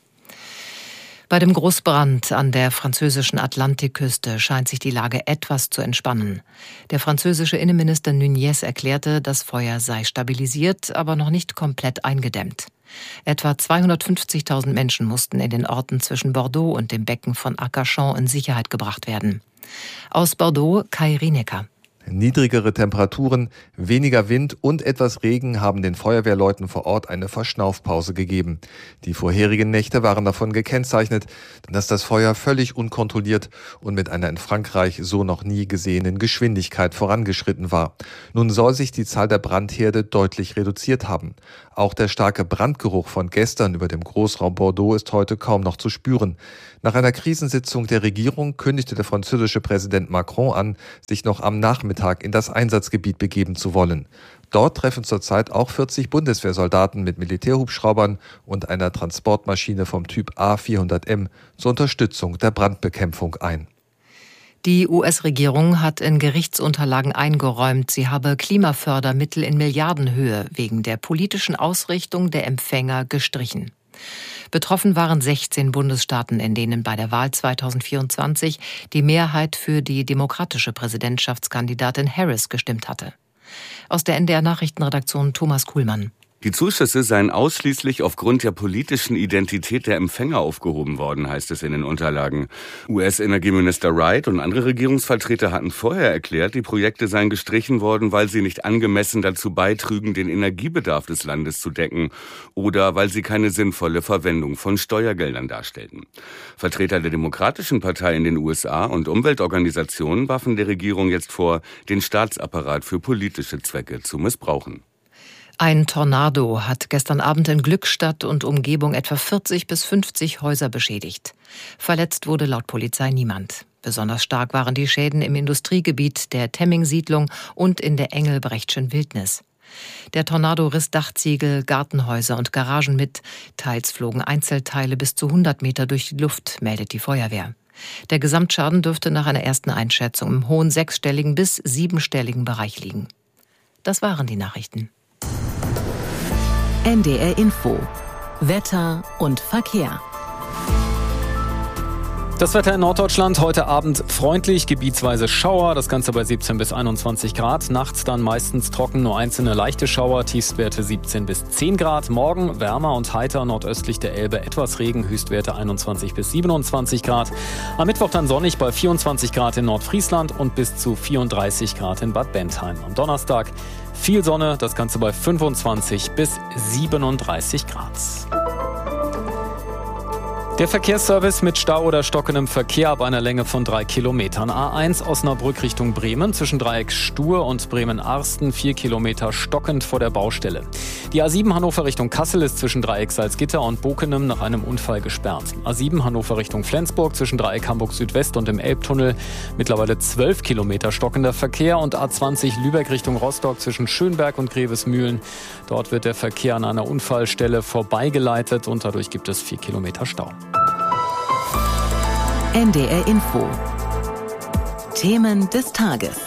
Bei dem Großbrand an der französischen Atlantikküste scheint sich die Lage etwas zu entspannen. Der französische Innenminister Nunez erklärte, das Feuer sei stabilisiert, aber noch nicht komplett eingedämmt. Etwa 250.000 Menschen mussten in den Orten zwischen Bordeaux und dem Becken von Arcachon in Sicherheit gebracht werden. Aus Bordeaux, Kai Rienecker. Niedrigere Temperaturen, weniger Wind und etwas Regen haben den Feuerwehrleuten vor Ort eine Verschnaufpause gegeben. Die vorherigen Nächte waren davon gekennzeichnet, dass das Feuer völlig unkontrolliert und mit einer in Frankreich so noch nie gesehenen Geschwindigkeit vorangeschritten war. Nun soll sich die Zahl der Brandherde deutlich reduziert haben. Auch der starke Brandgeruch von gestern über dem Großraum Bordeaux ist heute kaum noch zu spüren. Nach einer Krisensitzung der Regierung kündigte der französische Präsident Macron an, sich noch am Nachmittag in das Einsatzgebiet begeben zu wollen. Dort treffen zurzeit auch 40 Bundeswehrsoldaten mit Militärhubschraubern und einer Transportmaschine vom Typ A400M zur Unterstützung der Brandbekämpfung ein. Die US-Regierung hat in Gerichtsunterlagen eingeräumt, sie habe Klimafördermittel in Milliardenhöhe wegen der politischen Ausrichtung der Empfänger gestrichen. Betroffen waren 16 Bundesstaaten, in denen bei der Wahl 2024 die Mehrheit für die demokratische Präsidentschaftskandidatin Harris gestimmt hatte. Aus der NDR-Nachrichtenredaktion Thomas Kuhlmann. Die Zuschüsse seien ausschließlich aufgrund der politischen Identität der Empfänger aufgehoben worden, heißt es in den Unterlagen. US-Energieminister Wright und andere Regierungsvertreter hatten vorher erklärt, die Projekte seien gestrichen worden, weil sie nicht angemessen dazu beitrügen, den Energiebedarf des Landes zu decken oder weil sie keine sinnvolle Verwendung von Steuergeldern darstellten. Vertreter der Demokratischen Partei in den USA und Umweltorganisationen warfen der Regierung jetzt vor, den Staatsapparat für politische Zwecke zu missbrauchen. Ein Tornado hat gestern Abend in Glückstadt und Umgebung etwa 40 bis 50 Häuser beschädigt. Verletzt wurde laut Polizei niemand. Besonders stark waren die Schäden im Industriegebiet der Temming-Siedlung und in der Engelbrechtschen Wildnis. Der Tornado riss Dachziegel, Gartenhäuser und Garagen mit. Teils flogen Einzelteile bis zu 100 Meter durch die Luft, meldet die Feuerwehr. Der Gesamtschaden dürfte nach einer ersten Einschätzung im hohen sechsstelligen bis siebenstelligen Bereich liegen. Das waren die Nachrichten. NDR Info. Wetter und Verkehr. Das Wetter in Norddeutschland heute Abend freundlich, gebietsweise Schauer, das Ganze bei 17 bis 21 Grad. Nachts dann meistens trocken, nur einzelne leichte Schauer, Tiefstwerte 17 bis 10 Grad. Morgen wärmer und heiter, nordöstlich der Elbe etwas Regen, Höchstwerte 21 bis 27 Grad. Am Mittwoch dann sonnig bei 24 Grad in Nordfriesland und bis zu 34 Grad in Bad Bentheim. Am Donnerstag viel Sonne, das Ganze bei 25 bis 37 Grad. Der Verkehrsservice mit Stau oder stockendem Verkehr ab einer Länge von 3 Kilometern. A1 Osnabrück Richtung Bremen zwischen Dreieck Stur und Bremen-Arsten 4 Kilometer stockend vor der Baustelle. Die A7 Hannover Richtung Kassel ist zwischen Dreieck Salzgitter und Bokenem nach einem Unfall gesperrt. A7 Hannover Richtung Flensburg zwischen Dreieck Hamburg Südwest und dem Elbtunnel mittlerweile 12 Kilometer stockender Verkehr und A20 Lübeck Richtung Rostock zwischen Schönberg und Grevesmühlen. Dort wird der Verkehr an einer Unfallstelle vorbeigeleitet und dadurch gibt es 4 Kilometer Stau. NDR Info. Themen des Tages.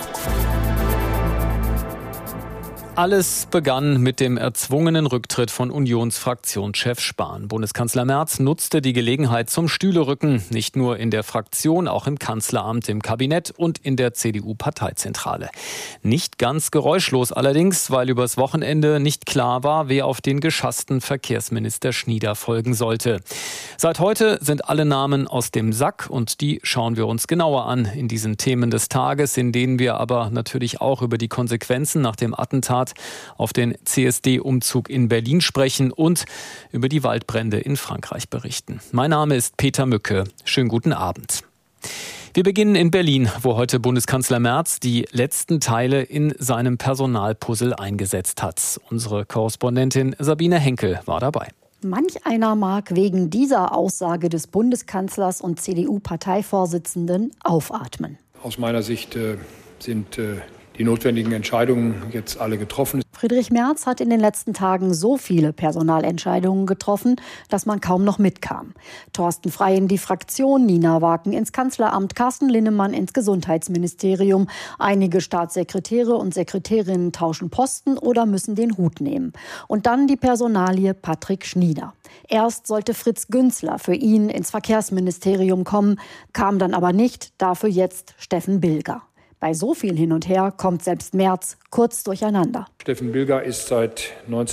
Alles begann mit dem erzwungenen Rücktritt von Unionsfraktionschef Spahn. Bundeskanzler Merz nutzte die Gelegenheit zum Stühlerücken, nicht nur in der Fraktion, auch im Kanzleramt, im Kabinett und in der CDU-Parteizentrale. Nicht ganz geräuschlos allerdings, weil übers Wochenende nicht klar war, wer auf den geschassten Verkehrsminister Schnieder folgen sollte. Seit heute sind alle Namen aus dem Sack und die schauen wir uns genauer an in diesen Themen des Tages, in denen wir aber natürlich auch über die Konsequenzen nach dem Attentat auf den CSD-Umzug in Berlin sprechen und über die Waldbrände in Frankreich berichten. Mein Name ist Peter Mücke. Schönen guten Abend. Wir beginnen in Berlin, wo heute Bundeskanzler Merz die letzten Teile in seinem Personalpuzzle eingesetzt hat. Unsere Korrespondentin Sabine Henkel war dabei. Manch einer mag wegen dieser Aussage des Bundeskanzlers und CDU-Parteivorsitzenden aufatmen. Aus meiner Sicht sind die notwendigen Entscheidungen jetzt alle getroffen. Friedrich Merz hat in den letzten Tagen so viele Personalentscheidungen getroffen, dass man kaum noch mitkam. Thorsten Frey in die Fraktion, Nina Waken ins Kanzleramt, Carsten Linnemann ins Gesundheitsministerium. Einige Staatssekretäre und Sekretärinnen tauschen Posten oder müssen den Hut nehmen. Und dann die Personalie Patrick Schnieder. Erst sollte Fritz Günzler für ihn ins Verkehrsministerium kommen, kam dann aber nicht, dafür jetzt Steffen Bilger. Bei so viel hin und her kommt selbst Merz kurz durcheinander. Steffen Bilger ist seit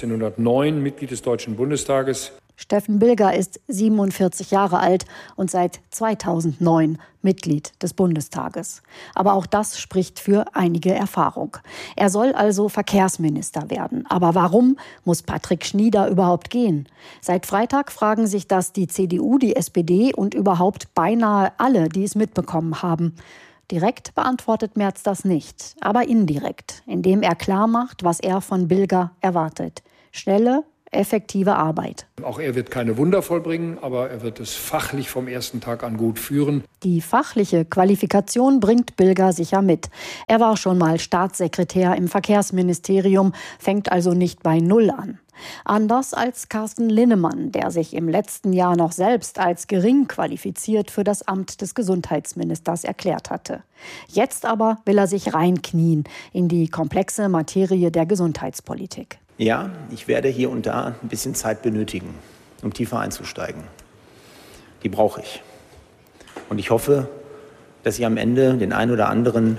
1909 Mitglied des Deutschen Bundestages. Steffen Bilger ist 47 Jahre alt und seit 2009 Mitglied des Bundestages. Aber auch das spricht für einige Erfahrung. Er soll also Verkehrsminister werden. Aber warum muss Patrick Schnieder überhaupt gehen? Seit Freitag fragen sich das die CDU, die SPD und überhaupt beinahe alle, die es mitbekommen haben. Direkt beantwortet Merz das nicht, aber indirekt, indem er klarmacht, was er von Bilger erwartet. Schnelle, effektive Arbeit. Auch er wird keine Wunder vollbringen, aber er wird es fachlich vom ersten Tag an gut führen. Die fachliche Qualifikation bringt Bilger sicher mit. Er war schon mal Staatssekretär im Verkehrsministerium, fängt also nicht bei Null an. Anders als Carsten Linnemann, der sich im letzten Jahr noch selbst als gering qualifiziert für das Amt des Gesundheitsministers erklärt hatte. Jetzt aber will er sich reinknien in die komplexe Materie der Gesundheitspolitik. Ja, ich werde hier und da ein bisschen Zeit benötigen, um tiefer einzusteigen. Die brauche ich. Und ich hoffe, dass ich am Ende den einen oder anderen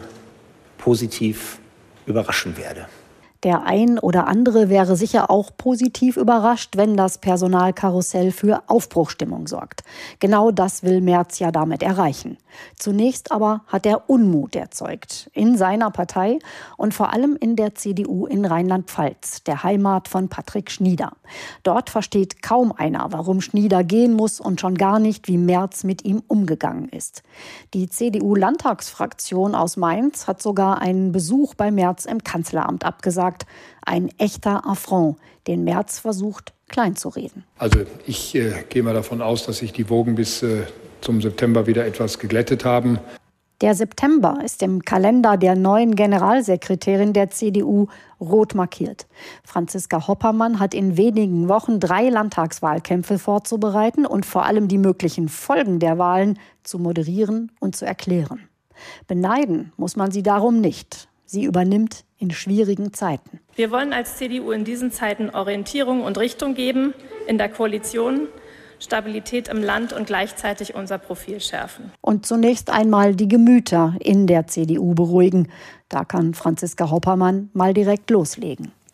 positiv überraschen werde. Der ein oder andere wäre sicher auch positiv überrascht, wenn das Personalkarussell für Aufbruchstimmung sorgt. Genau das will Merz ja damit erreichen. Zunächst aber hat er Unmut erzeugt in seiner Partei und vor allem in der CDU in Rheinland-Pfalz, der Heimat von Patrick Schnieder. Dort versteht kaum einer, warum Schnieder gehen muss und schon gar nicht, wie Merz mit ihm umgegangen ist. Die CDU-Landtagsfraktion aus Mainz hat sogar einen Besuch bei Merz im Kanzleramt abgesagt. Ein echter Affront, den Merz versucht, kleinzureden. Also ich gehe mal davon aus, dass sich die Wogen bis zum September wieder etwas geglättet haben. Der September ist im Kalender der neuen Generalsekretärin der CDU rot markiert. Franziska Hoppermann hat in wenigen Wochen 3 Landtagswahlkämpfe vorzubereiten und vor allem die möglichen Folgen der Wahlen zu moderieren und zu erklären. Beneiden muss man sie darum nicht. Sie übernimmt in schwierigen Zeiten. Wir wollen als CDU in diesen Zeiten Orientierung und Richtung geben, in der Koalition, Stabilität im Land und gleichzeitig unser Profil schärfen. Und zunächst einmal die Gemüter in der CDU beruhigen. Da kann Franziska Hoppermann mal direkt loslegen.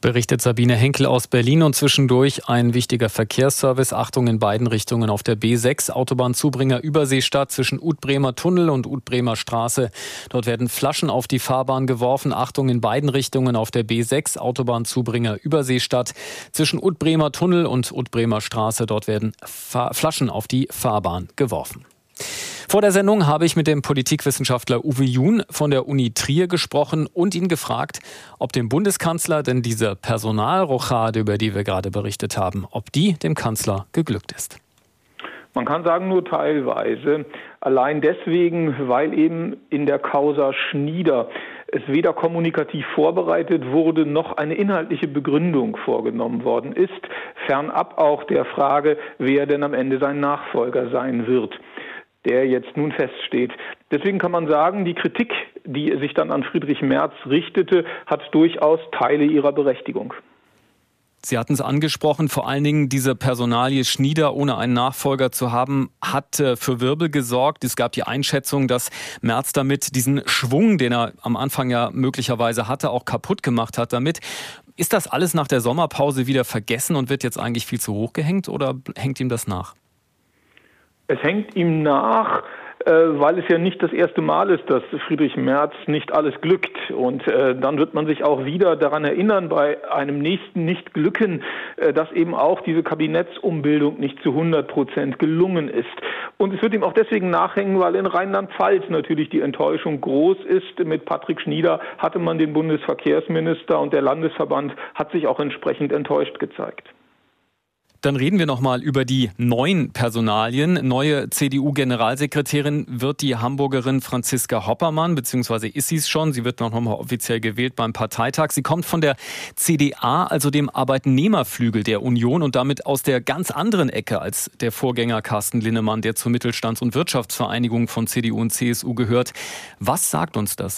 Berichtet Sabine Henkel aus Berlin. Und zwischendurch ein wichtiger Verkehrsservice. Achtung in beiden Richtungen auf der B6, Autobahnzubringer Überseestadt zwischen Utbremer Tunnel und Utbremer Straße. Dort werden Flaschen auf die Fahrbahn geworfen. Achtung in beiden Richtungen auf der B6, Autobahnzubringer Überseestadt zwischen Utbremer Tunnel und Utbremer Straße. Dort werden Flaschen auf die Fahrbahn geworfen. Vor der Sendung habe ich mit dem Politikwissenschaftler Uwe Jun von der Uni Trier gesprochen und ihn gefragt, ob dem Bundeskanzler denn diese Personalrochade, über die wir gerade berichtet haben, ob die dem Kanzler geglückt ist. Man kann sagen, nur teilweise. Allein deswegen, weil eben in der Causa Schnieder es weder kommunikativ vorbereitet wurde, noch eine inhaltliche Begründung vorgenommen worden ist, fernab auch der Frage, wer denn am Ende sein Nachfolger sein wird, der jetzt nun feststeht. Deswegen kann man sagen, die Kritik, die sich dann an Friedrich Merz richtete, hat durchaus Teile ihrer Berechtigung. Sie hatten es angesprochen, vor allen Dingen diese Personalie Schnieder ohne einen Nachfolger zu haben, hat für Wirbel gesorgt. Es gab die Einschätzung, dass Merz damit diesen Schwung, den er am Anfang ja möglicherweise hatte, auch kaputt gemacht hat damit. Ist das alles nach der Sommerpause wieder vergessen und wird jetzt eigentlich viel zu hoch gehängt oder hängt ihm das nach? Es hängt ihm nach, weil es ja nicht das erste Mal ist, dass Friedrich Merz nicht alles glückt. Und dann wird man sich auch wieder daran erinnern, bei einem nächsten Nicht-Glücken, dass eben auch diese Kabinettsumbildung nicht zu 100% gelungen ist. Und es wird ihm auch deswegen nachhängen, weil in Rheinland-Pfalz natürlich die Enttäuschung groß ist. Mit Patrick Schnieder hatte man den Bundesverkehrsminister und der Landesverband hat sich auch entsprechend enttäuscht gezeigt. Dann reden wir nochmal über die neuen Personalien. Neue CDU-Generalsekretärin wird die Hamburgerin Franziska Hoppermann, beziehungsweise ist sie es schon. Sie wird noch mal offiziell gewählt beim Parteitag. Sie kommt von der CDA, also dem Arbeitnehmerflügel der Union und damit aus der ganz anderen Ecke als der Vorgänger Carsten Linnemann, der zur Mittelstands- und Wirtschaftsvereinigung von CDU und CSU gehört. Was sagt uns das?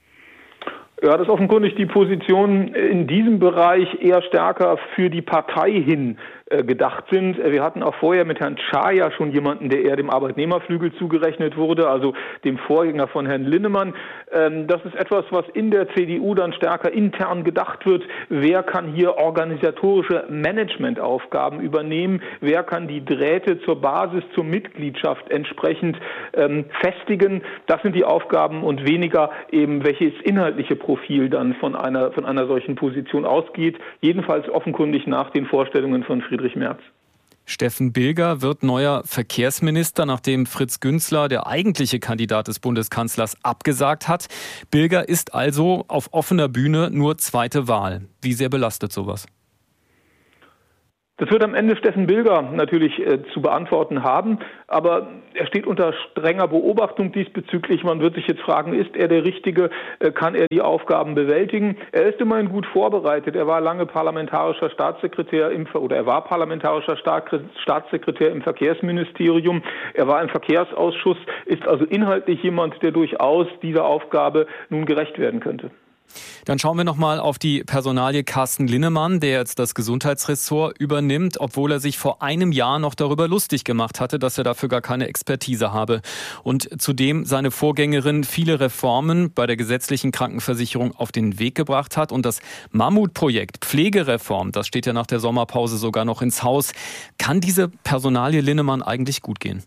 Ja, dass offenkundig die Positionen in diesem Bereich eher stärker für die Partei hin gedacht sind. Wir hatten auch vorher mit Herrn Czaja schon jemanden, der eher dem Arbeitnehmerflügel zugerechnet wurde, also dem Vorgänger von Herrn Linnemann. Das ist etwas, was in der CDU dann stärker intern gedacht wird. Wer kann hier organisatorische Managementaufgaben übernehmen? Wer kann die Drähte zur Basis, zur Mitgliedschaft entsprechend festigen? Das sind die Aufgaben und weniger eben, welches inhaltliche Profil dann von einer solchen Position ausgeht. Jedenfalls offenkundig nach den Vorstellungen von Friedrich Merz. Steffen Bilger wird neuer Verkehrsminister, nachdem Fritz Günzler, der eigentliche Kandidat des Bundeskanzlers, abgesagt hat. Bilger ist also auf offener Bühne nur zweite Wahl. Wie sehr belastet sowas? Das wird am Ende Steffen Bilger natürlich zu beantworten haben, aber er steht unter strenger Beobachtung diesbezüglich. Man wird sich jetzt fragen, ist er der Richtige, kann er die Aufgaben bewältigen? Er ist immerhin gut vorbereitet. Er war lange parlamentarischer Staatssekretär Staatssekretär im Verkehrsministerium. Er war im Verkehrsausschuss, ist also inhaltlich jemand, der durchaus dieser Aufgabe nun gerecht werden könnte. Dann schauen wir nochmal auf die Personalie Carsten Linnemann, der jetzt das Gesundheitsressort übernimmt, obwohl er sich vor einem Jahr noch darüber lustig gemacht hatte, dass er dafür gar keine Expertise habe. Und zudem seine Vorgängerin viele Reformen bei der gesetzlichen Krankenversicherung auf den Weg gebracht hat. Und das Mammutprojekt Pflegereform, das steht ja nach der Sommerpause sogar noch ins Haus. Kann diese Personalie Linnemann eigentlich gut gehen?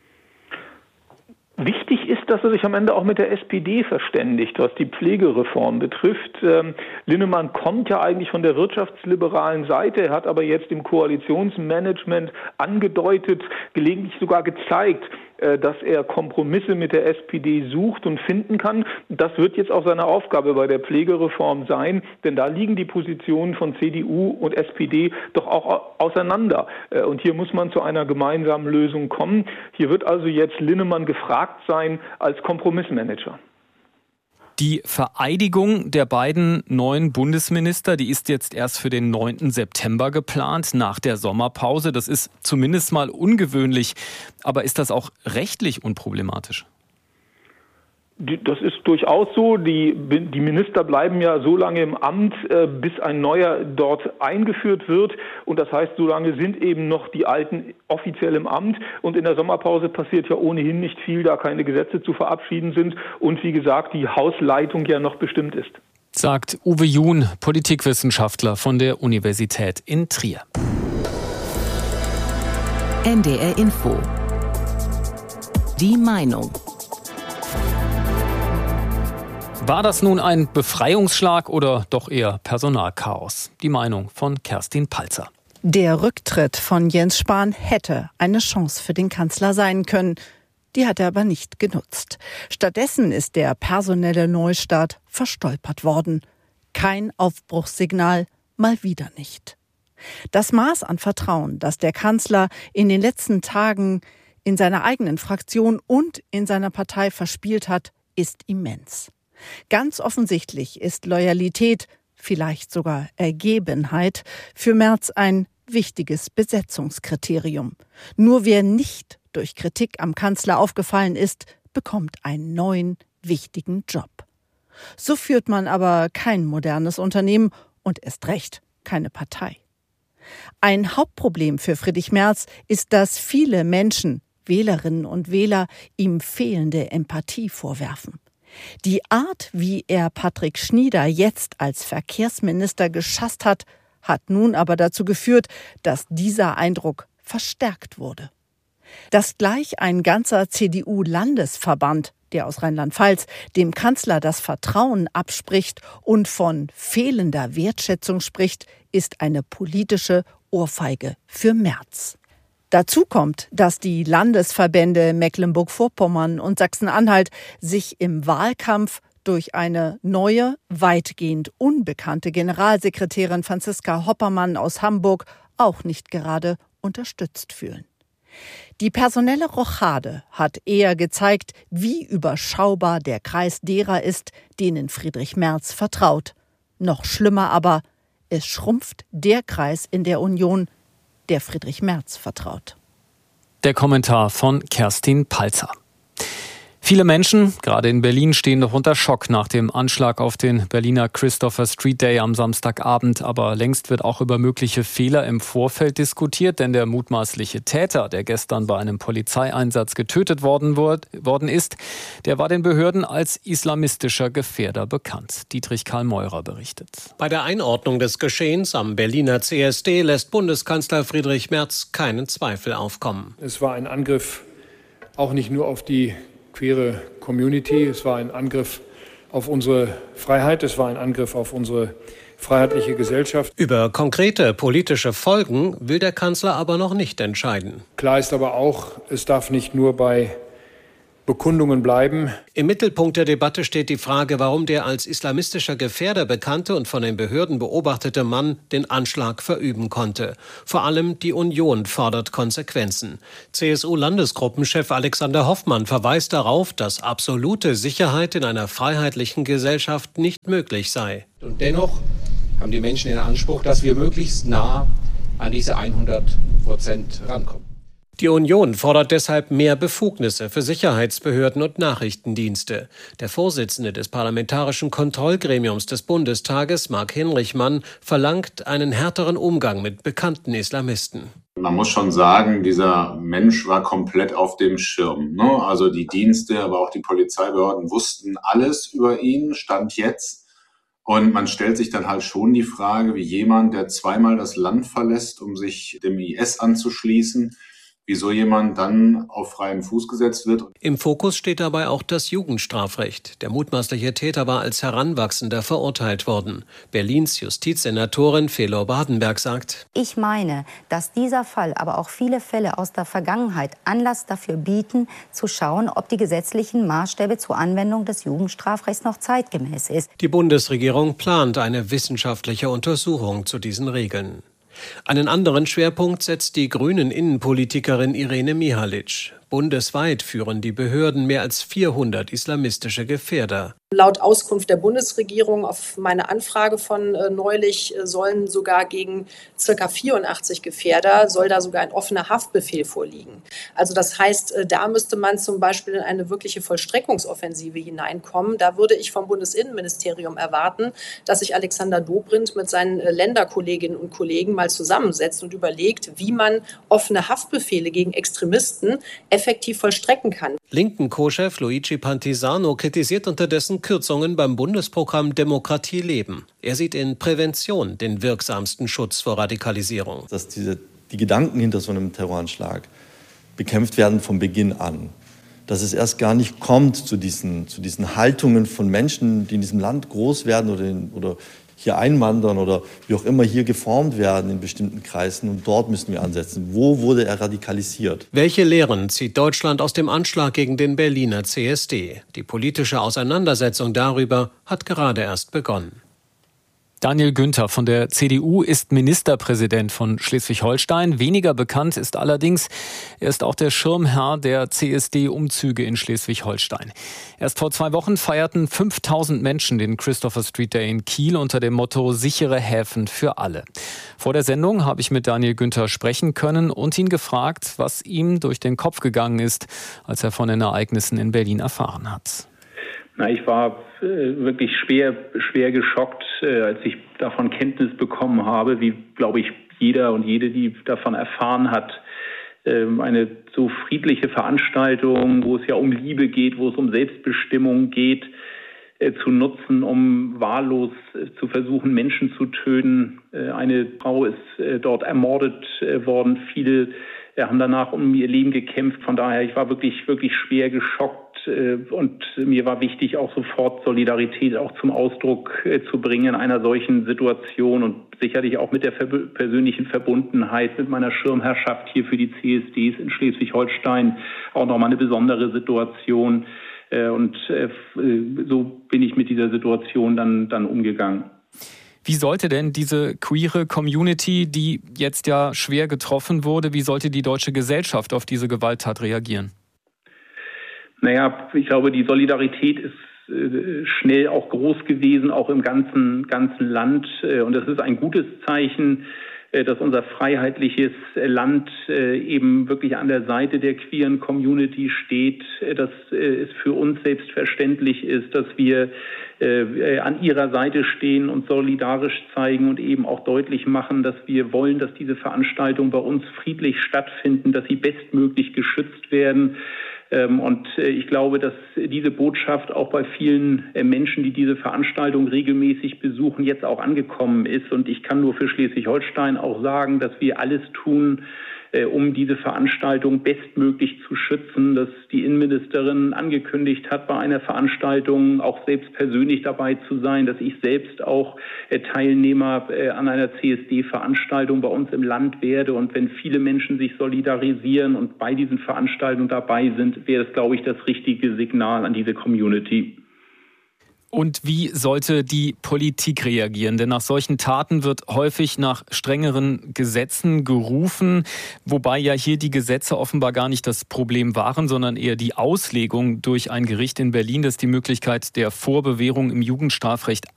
Wichtig ist, dass er sich am Ende auch mit der SPD verständigt, was die Pflegereform betrifft. Linnemann kommt ja eigentlich von der wirtschaftsliberalen Seite. Er hat aber jetzt im Koalitionsmanagement angedeutet, gelegentlich sogar gezeigt, dass er Kompromisse mit der SPD sucht und finden kann. Das wird jetzt auch seine Aufgabe bei der Pflegereform sein, denn da liegen die Positionen von CDU und SPD doch auch auseinander. Und hier muss man zu einer gemeinsamen Lösung kommen. Hier wird also jetzt Linnemann gefragt sein als Kompromissmanager. Die Vereidigung der beiden neuen Bundesminister, die ist jetzt erst für den 9. September geplant, nach der Sommerpause. Das ist zumindest mal ungewöhnlich. Aber ist das auch rechtlich unproblematisch? Das ist durchaus so. Die Minister bleiben ja so lange im Amt, bis ein neuer dort eingeführt wird. Und das heißt, so lange sind eben noch die Alten offiziell im Amt. Und in der Sommerpause passiert ja ohnehin nicht viel, da keine Gesetze zu verabschieden sind. Und wie gesagt, die Hausleitung ja noch bestimmt ist. sagt Uwe Juhn, Politikwissenschaftler von der Universität in Trier. NDR Info. Die Meinung. War das nun ein Befreiungsschlag oder doch eher Personalchaos? Die Meinung von Kerstin Palzer. Der Rücktritt von Jens Spahn hätte eine Chance für den Kanzler sein können. Die hat er aber nicht genutzt. Stattdessen ist der personelle Neustart verstolpert worden. Kein Aufbruchssignal, mal wieder nicht. Das Maß an Vertrauen, das der Kanzler in den letzten Tagen in seiner eigenen Fraktion und in seiner Partei verspielt hat, ist immens. Ganz offensichtlich ist Loyalität, vielleicht sogar Ergebenheit, für Merz ein wichtiges Besetzungskriterium. Nur wer nicht durch Kritik am Kanzler aufgefallen ist, bekommt einen neuen, wichtigen Job. So führt man aber kein modernes Unternehmen und erst recht keine Partei. Ein Hauptproblem für Friedrich Merz ist, dass viele Menschen, Wählerinnen und Wähler, ihm fehlende Empathie vorwerfen. Die Art, wie er Patrick Schnieder jetzt als Verkehrsminister geschasst hat, hat nun aber dazu geführt, dass dieser Eindruck verstärkt wurde. Dass gleich ein ganzer CDU-Landesverband, der aus Rheinland-Pfalz, dem Kanzler das Vertrauen abspricht und von fehlender Wertschätzung spricht, ist eine politische Ohrfeige für Merz. Dazu kommt, dass die Landesverbände Mecklenburg-Vorpommern und Sachsen-Anhalt sich im Wahlkampf durch eine neue, weitgehend unbekannte Generalsekretärin Franziska Hoppermann aus Hamburg auch nicht gerade unterstützt fühlen. Die personelle Rochade hat eher gezeigt, wie überschaubar der Kreis derer ist, denen Friedrich Merz vertraut. Noch schlimmer aber, es schrumpft der Kreis in der Union, der Friedrich Merz vertraut. Der Kommentar von Kerstin Palzer. Viele Menschen, gerade in Berlin, stehen noch unter Schock nach dem Anschlag auf den Berliner Christopher Street Day am Samstagabend. Aber längst wird auch über mögliche Fehler im Vorfeld diskutiert, denn der mutmaßliche Täter, der gestern bei einem Polizeieinsatz getötet worden ist, der war den Behörden als islamistischer Gefährder bekannt. Dietrich Karl Meurer berichtet. Bei der Einordnung des Geschehens am Berliner CSD lässt Bundeskanzler Friedrich Merz keinen Zweifel aufkommen. Es war ein Angriff auch nicht nur auf die queere Community. Es war ein Angriff auf unsere Freiheit, es war ein Angriff auf unsere freiheitliche Gesellschaft. Über konkrete politische Folgen will der Kanzler aber noch nicht entscheiden. Klar ist aber auch, es darf nicht nur bei Bekundungen bleiben. Im Mittelpunkt der Debatte steht die Frage, warum der als islamistischer Gefährder bekannte und von den Behörden beobachtete Mann den Anschlag verüben konnte. Vor allem die Union fordert Konsequenzen. CSU-Landesgruppenchef Alexander Hoffmann verweist darauf, dass absolute Sicherheit in einer freiheitlichen Gesellschaft nicht möglich sei. Und dennoch haben die Menschen den Anspruch, dass wir möglichst nah an diese 100% rankommen. Die Union fordert deshalb mehr Befugnisse für Sicherheitsbehörden und Nachrichtendienste. Der Vorsitzende des Parlamentarischen Kontrollgremiums des Bundestages, Marc Hinrichmann, verlangt einen härteren Umgang mit bekannten Islamisten. Man muss schon sagen, dieser Mensch war komplett auf dem Schirm. Also die Dienste, aber auch die Polizeibehörden wussten alles über ihn, Stand jetzt. Und man stellt sich dann halt schon die Frage, wie jemand, der zweimal das Land verlässt, um sich dem IS anzuschließen, wieso jemand dann auf freien Fuß gesetzt wird. Im Fokus steht dabei auch das Jugendstrafrecht. Der mutmaßliche Täter war als Heranwachsender verurteilt worden. Berlins Justizsenatorin Felor Badenberg sagt: Ich meine, dass dieser Fall, aber auch viele Fälle aus der Vergangenheit Anlass dafür bieten, zu schauen, ob die gesetzlichen Maßstäbe zur Anwendung des Jugendstrafrechts noch zeitgemäß ist. Die Bundesregierung plant eine wissenschaftliche Untersuchung zu diesen Regeln. Einen anderen Schwerpunkt setzt die Grünen-Innenpolitikerin Irene Mihalic. Bundesweit führen die Behörden mehr als 400 islamistische Gefährder. Laut Auskunft der Bundesregierung auf meine Anfrage von neulich sollen sogar gegen ca. 84 Gefährder, soll da sogar ein offener Haftbefehl vorliegen. Also das heißt, da müsste man zum Beispiel in eine wirkliche Vollstreckungsoffensive hineinkommen. Da würde ich vom Bundesinnenministerium erwarten, dass sich Alexander Dobrindt mit seinen Länderkolleginnen und Kollegen mal zusammensetzt und überlegt, wie man offene Haftbefehle gegen Extremisten effektiv vollstrecken kann. Linken Co-Chef Luigi Pantisano kritisiert unterdessen Kürzungen beim Bundesprogramm Demokratie leben. Er sieht in Prävention den wirksamsten Schutz vor Radikalisierung. Dass die Gedanken hinter so einem Terroranschlag bekämpft werden von Beginn an. Dass es erst gar nicht kommt zu diesen Haltungen von Menschen, die in diesem Land groß werden oder hier einwandern oder wie auch immer hier geformt werden in bestimmten Kreisen. Und dort müssen wir ansetzen. Wo wurde er radikalisiert? Welche Lehren zieht Deutschland aus dem Anschlag gegen den Berliner CSD? Die politische Auseinandersetzung darüber hat gerade erst begonnen. Daniel Günther von der CDU ist Ministerpräsident von Schleswig-Holstein. Weniger bekannt ist allerdings, er ist auch der Schirmherr der CSD-Umzüge in Schleswig-Holstein. Erst vor 2 Wochen feierten 5000 Menschen den Christopher Street Day in Kiel unter dem Motto »Sichere Häfen für alle«. Vor der Sendung habe ich mit Daniel Günther sprechen können und ihn gefragt, was ihm durch den Kopf gegangen ist, als er von den Ereignissen in Berlin erfahren hat. Ich war wirklich schwer geschockt, als ich davon Kenntnis bekommen habe, wie, glaube ich, jeder und jede, die davon erfahren hat, eine so friedliche Veranstaltung, wo es ja um Liebe geht, wo es um Selbstbestimmung geht, zu nutzen, um wahllos zu versuchen, Menschen zu töten. Eine Frau ist dort ermordet worden. Viele haben danach um ihr Leben gekämpft. Von daher, ich war wirklich schwer geschockt. Und mir war wichtig, auch sofort Solidarität auch zum Ausdruck zu bringen in einer solchen Situation und sicherlich auch mit der persönlichen Verbundenheit mit meiner Schirmherrschaft hier für die CSDs in Schleswig-Holstein auch nochmal eine besondere Situation. Und so bin ich mit dieser Situation dann umgegangen. Wie sollte denn diese queere Community, die jetzt ja schwer getroffen wurde, wie sollte die deutsche Gesellschaft auf diese Gewalttat reagieren? Ich glaube, die Solidarität ist schnell auch groß gewesen, auch im ganzen Land. Und das ist ein gutes Zeichen, dass unser freiheitliches Land eben wirklich an der Seite der queeren Community steht, dass es für uns selbstverständlich ist, dass wir an ihrer Seite stehen und solidarisch zeigen und eben auch deutlich machen, dass wir wollen, dass diese Veranstaltungen bei uns friedlich stattfinden, dass sie bestmöglich geschützt werden. Und ich glaube, dass diese Botschaft auch bei vielen Menschen, die diese Veranstaltung regelmäßig besuchen, jetzt auch angekommen ist. Und ich kann nur für Schleswig-Holstein auch sagen, dass wir alles tun, um diese Veranstaltung bestmöglich zu schützen, dass die Innenministerin angekündigt hat, bei einer Veranstaltung auch selbst persönlich dabei zu sein, dass ich selbst auch Teilnehmer an einer CSD-Veranstaltung bei uns im Land werde. Und wenn viele Menschen sich solidarisieren und bei diesen Veranstaltungen dabei sind, wäre das, glaube ich, das richtige Signal an diese Community. Und wie sollte die Politik reagieren? Denn nach solchen Taten wird häufig nach strengeren Gesetzen gerufen, wobei ja hier die Gesetze offenbar gar nicht das Problem waren, sondern eher die Auslegung durch ein Gericht in Berlin, das die Möglichkeit der Vorbewährung im Jugendstrafrecht